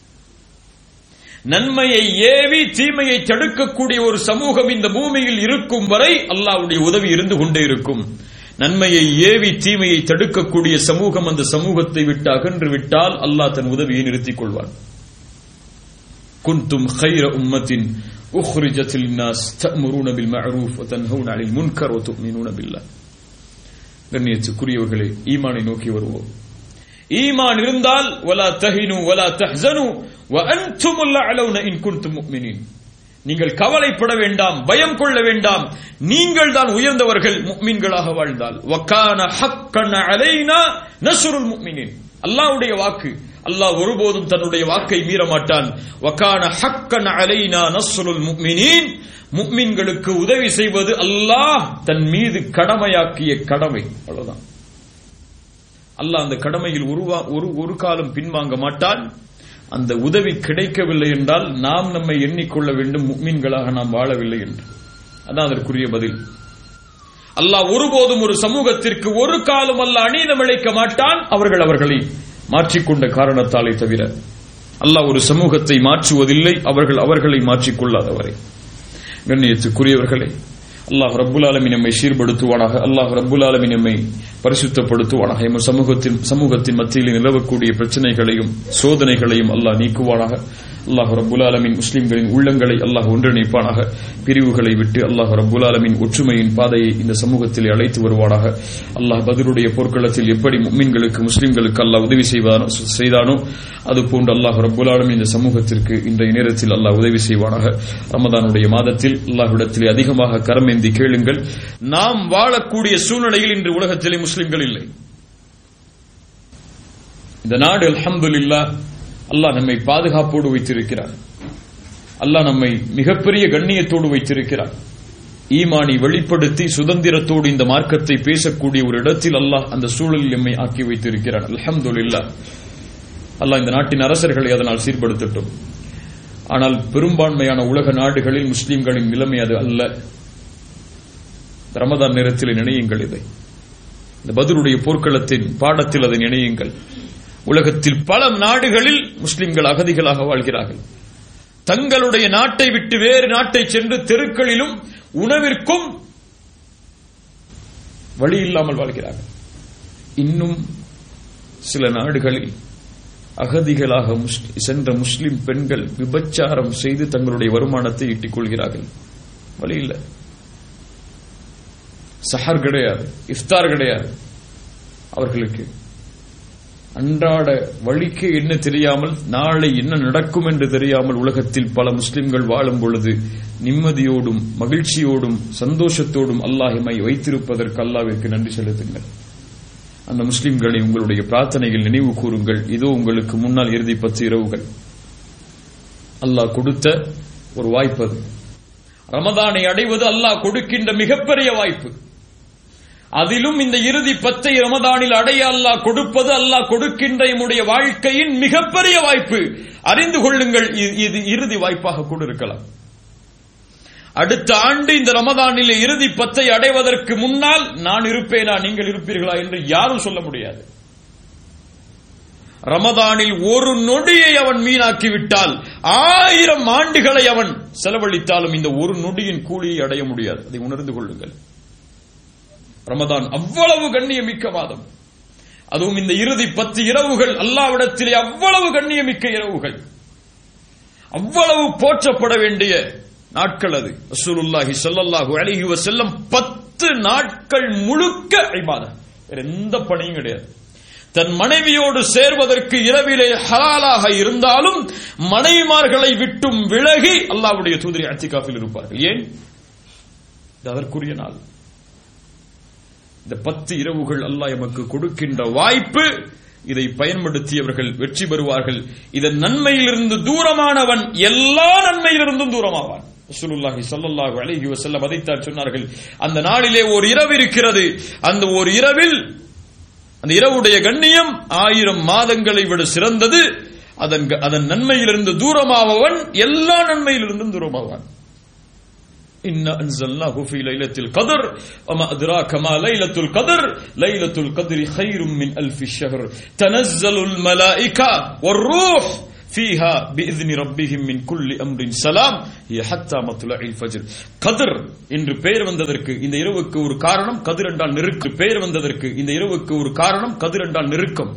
நன்மையை ஏவி தீமையை தடுக்கக்கூடிய ஒரு சமூகம் இந்த பூமியில் இருக்கும் வரை அல்லாஹ்வுடைய உதவி இருந்து கொண்டே இருக்கும். நன்மையை ஏவி தீமையை தடுக்கக்கூடிய சமூகம் அந்த சமூகத்தை விட்டு அகன்று விட்டால் அல்லாஹ் தன் உதவியை நிறுத்திக் கொள்வான். குன்தும் கைர உம்மத்தின் உஹ்ரிஜத் லின்னாஸ் தஅமுரூன பில் மஅரூஃப் வ தன்ஹவுன அனில் முன்கர் வ து'மினூன பில்லாஹ். கண்ணியத்துக்குரியவர்களே, ஈமானை நோக்கி வருவோம். ஈமான் இருந்தால் வலா தஹினு வலா தஹ்ஸனு வ அன்துமுல் அலௌன இன் குன்தும் முஃமினீன். நீங்கள் கவலைப்பட வேண்டாம், பயம் கொள்ள வேண்டாம், நீங்கள் தான் உயர்ந்தவர்கள் முஃமின்களாக வாழ்ந்தால். வகான ஹக்கன் அலைனா நஸ்ருல் முஃமினீன். அல்லாஹ்வுடைய வாக்கு, அல்லாஹ் ஒருபோதும் தன்னுடைய வாக்கை மீற மாட்டான். வகான ஹக்கன் அலைனா நஸ்ருல் முஃமினீன். முஃமின்களுக்கு உதவி செய்வது அல்லாஹ் தன் மீது கடமையாக்கிய கடமை. அவ்வளவுதான். அல்லாஹ் அந்த கடமையில் ஒரு ஒரு காலம் பின்வாங்க மாட்டான். அந்த உதவி கிடைக்கவில்லை என்றால் நாம் நம்மை எண்ணிக்கொள்ள வேண்டும் முஃமின்களாக நாம் வாழவில்லை என்று. அதான் அதற்குரிய பதில். அல்லாஹ் ஒருபோதும் ஒரு சமூகத்திற்கு ஒரு காலம் அல்லாஹ் அநீதம் இழைக்க மாட்டான், அவர்கள் அவர்களை மாற்றிக்கொண்ட காரணத்தாலே தவிர. அல்லாஹ் ஒரு சமூகத்தை மாற்றுவதில்லை, அவர்கள் அவர்களை மாற்றிக்கொள்ளாதவரை. கண்ணியத்துக்குரியவர்களே, அல்லாஹ் ரப்புல் ஆலமீன் நம்மை சீர்படுத்துவானாக. அல்லாஹ் ரப்புல் ஆலமீன் நம்மை பரிசுத்தப்படுத்துவானாக. எம் சமூகத்தின் சமூகத்தின் மத்தியில் நிலவக்கூடிய பிரச்சனைகளையும் சோதனைகளையும் அல்லாஹ் நீக்குவானாக. அல்லாஹ் ரப்புல் ஆலமீன் முஸ்லிம்களின் உள்ளங்களை அல்லாஹ் ஒன்றிணைப்பானாக. பிரிவுகளை விட்டு அல்லாஹ் ரப்புல் ஆலமீன் ஒற்றுமையின் பாதையை இந்த சமூகத்தில் அழைத்து வருவானாக. அல்லாஹ் பத்ருடைய போர்க்களத்தில் எப்படி முஃமின்களுக்கு முஸ்லிம்களுக்கு அல்லாஹ் உதவி செய்தானோ அதுபோன்று அல்லாஹ் ரப்புல் ஆலமீன் இந்த சமூகத்திற்கு இன்றைய நேரத்தில் அல்லாஹ் உதவி செய்வானாக. ரமதானுடைய மாதத்தில் அல்லாஹ்விடத்தில் அதிகமாக கரமேந்தி கேளுங்கள். நாம் வாழக்கூடிய சூழ்நிலையில் இன்று உலகத்திலே முஸ்லிம்கள் இல்லை. இந்த நாடு அல்ஹம்துலில்லாஹ் அல்லாஹ் நம்மை பாதுகாப்போடு வைத்திருக்கிறார். அல்லாஹ் நம்மை மிகப்பெரிய கண்ணியத்தோடு வைத்திருக்கிறார். ஈமானை வெளிப்படுத்தி சுதந்திரத்தோடு இந்த மார்க்கத்தை பேசக்கூடிய ஒரு இடத்தில் அல்லாஹ் அந்த சூழலில் நம்மை ஆக்கி வைத்திருக்கிறார். அல்ஹம்துலில்லாஹ். அல்லாஹ் இந்த நாட்டின் அரசர்களை அதனால் சீர்படுத்தட்டும். ஆனால் பெரும்பான்மையான உலக நாடுகளில் முஸ்லிம்களின் நிலைமை அது அல்ல. ரமதான் நேரத்தில் நினையுங்கள் இதை. இந்த பத்ருடைய போர்க்களத்தின் பாடத்தில் அதை நினையுங்கள். உலகத்தில் பல நாடுகளில் முஸ்லிம்கள் அகதிகளாக வாழ்கிறார்கள். தங்களுடைய நாட்டை விட்டு வேறு நாட்டை சென்று தெருக்களிலும் உணவிற்கும் வழி இல்லாமல் வாழ்கிறார்கள். இன்னும் சில நாடுகளில் அகதிகளாக சென்ற முஸ்லிம் பெண்கள் விபச்சாரம் செய்து தங்களுடைய வருமானத்தை ஈட்டிக் கொள்கிறார்கள். வழி இல்லை. சஹர் கிடையாது, இஃப்தார் கிடையாது. அவர்களுக்கு அன்றாட வழிக்கு என்ன தெரியாமல், நாளை என்ன நடக்கும் என்று தெரியாமல் உலகத்தில் பல முஸ்லிம்கள் வாழும் பொழுது நிம்மதியோடும் மகிழ்ச்சியோடும் சந்தோஷத்தோடும் அல்லாஹ் எம்மை வைத்திருப்பதற்கு அல்லாஹ்விற்கு நன்றி செலுத்துங்கள். அந்த முஸ்லிம்களை உங்களுடைய பிரார்த்தனையில் நினைவு கூறுங்கள். இதோ உங்களுக்கு முன்னால் இறுதி பத்து இரவுகள் அல்லாஹ் கொடுத்த ஒரு வாய்ப்பு. அது ரமதானை அடைவது அல்லாஹ் கொடுக்கின்ற மிகப்பெரிய வாய்ப்பு. அதிலும் இந்த இறுதி பத்தை ரமதானில் அடைய அல்லாஹ் கொடுப்பது அல்லாஹ் கொடுக்கின்ற நம்முடைய வாழ்க்கையின் மிகப்பெரிய வாய்ப்பு. அறிந்து கொள்ளுங்கள், இது இறுதி வாய்ப்பாக கூட இருக்கலாம். அடுத்த ஆண்டு இந்த ரமதானில் இறுதி பத்தை அடைவதற்கு முன்னால் நான் இருப்பேனா நீங்கள் இருப்பீர்களா என்று யாரும் சொல்ல முடியாது. ரமதானில் ஒரு நொடியை அவன் மீனாக்கி விட்டால் ஆயிரம் ஆண்டுகளை அவன் செலவழித்தாலும் இந்த ஒரு நொடியின் கூலியை அடைய முடியாது. அதை உணர்ந்து கொள்ளுங்கள். ரமதான் அவ்வளவு கண்ணியமிக்க மாதம். அதுவும் இந்த இறுதி பத்து இரவுகள் அல்லாஹ்விடத்திலே அவ்வளவு கண்ணியமிக்க இரவுகள், அவ்வளவு போற்றப்பட வேண்டிய நாட்கள். அது ரசூலுல்லாஹி ஸல்லல்லாஹு அலைஹி வஸல்லம் பத்து நாட்கள் முழுக்க இபாதத், வேற எந்த பணியும் கிடையாது. தன் மனைவியோடு சேர்வதற்கு இரவிலே ஹலாலாக இருந்தாலும் மனைவிமார்களை விட்டும் விலகி அல்லாஹ்வுடைய தூதர் இஅ்திகாஃபில் இருப்பார்கள். ஏன்? அதற்குரிய நாள். இந்த பத்து இரவுகள் அல்லாஹ் எமக்கு கொடுக்கின்ற வாய்ப்பு. இதை பயன்படுத்தியவர்கள் வெற்றி பெறுவார்கள். இதன் நன்மையிலிருந்து தூரமானவன் எல்லா நன்மையிலிருந்தும் தூரமாவான். ரசூலுல்லாஹி ஸல்லல்லாஹு அலைஹி வஸல்லம் அதைத்தான் சொன்னார்கள். அந்த நாளிலே ஒரு இரவு இருக்கிறது. அந்த ஒரு இரவில் அந்த இரவுடைய கண்ணியம் ஆயிரம் மாதங்களை விட சிறந்தது. அதன் அதன் நன்மையிலிருந்து தூரமாவவன் எல்லா நன்மையிலிருந்தும் தூரமாவான். إنا أنزلناه في ليلة القدر وما أدراك ما ليلة القدر ليلة القدر خير من ألف شهر تنزل الملائكة والروح فيها بإذن ربهم من كل أمر سلام هي حتى مطلع الفجر. قدر என்று பெயர் வந்ததற்கு இந்த இரவுக்கு ஒரு காரணம் கதிர் என்றால் நெருக்கம். பெயர் வந்ததற்கு இந்த இரவுக்கு ஒரு காரணம் கதிர் என்றால் நெருக்கம்.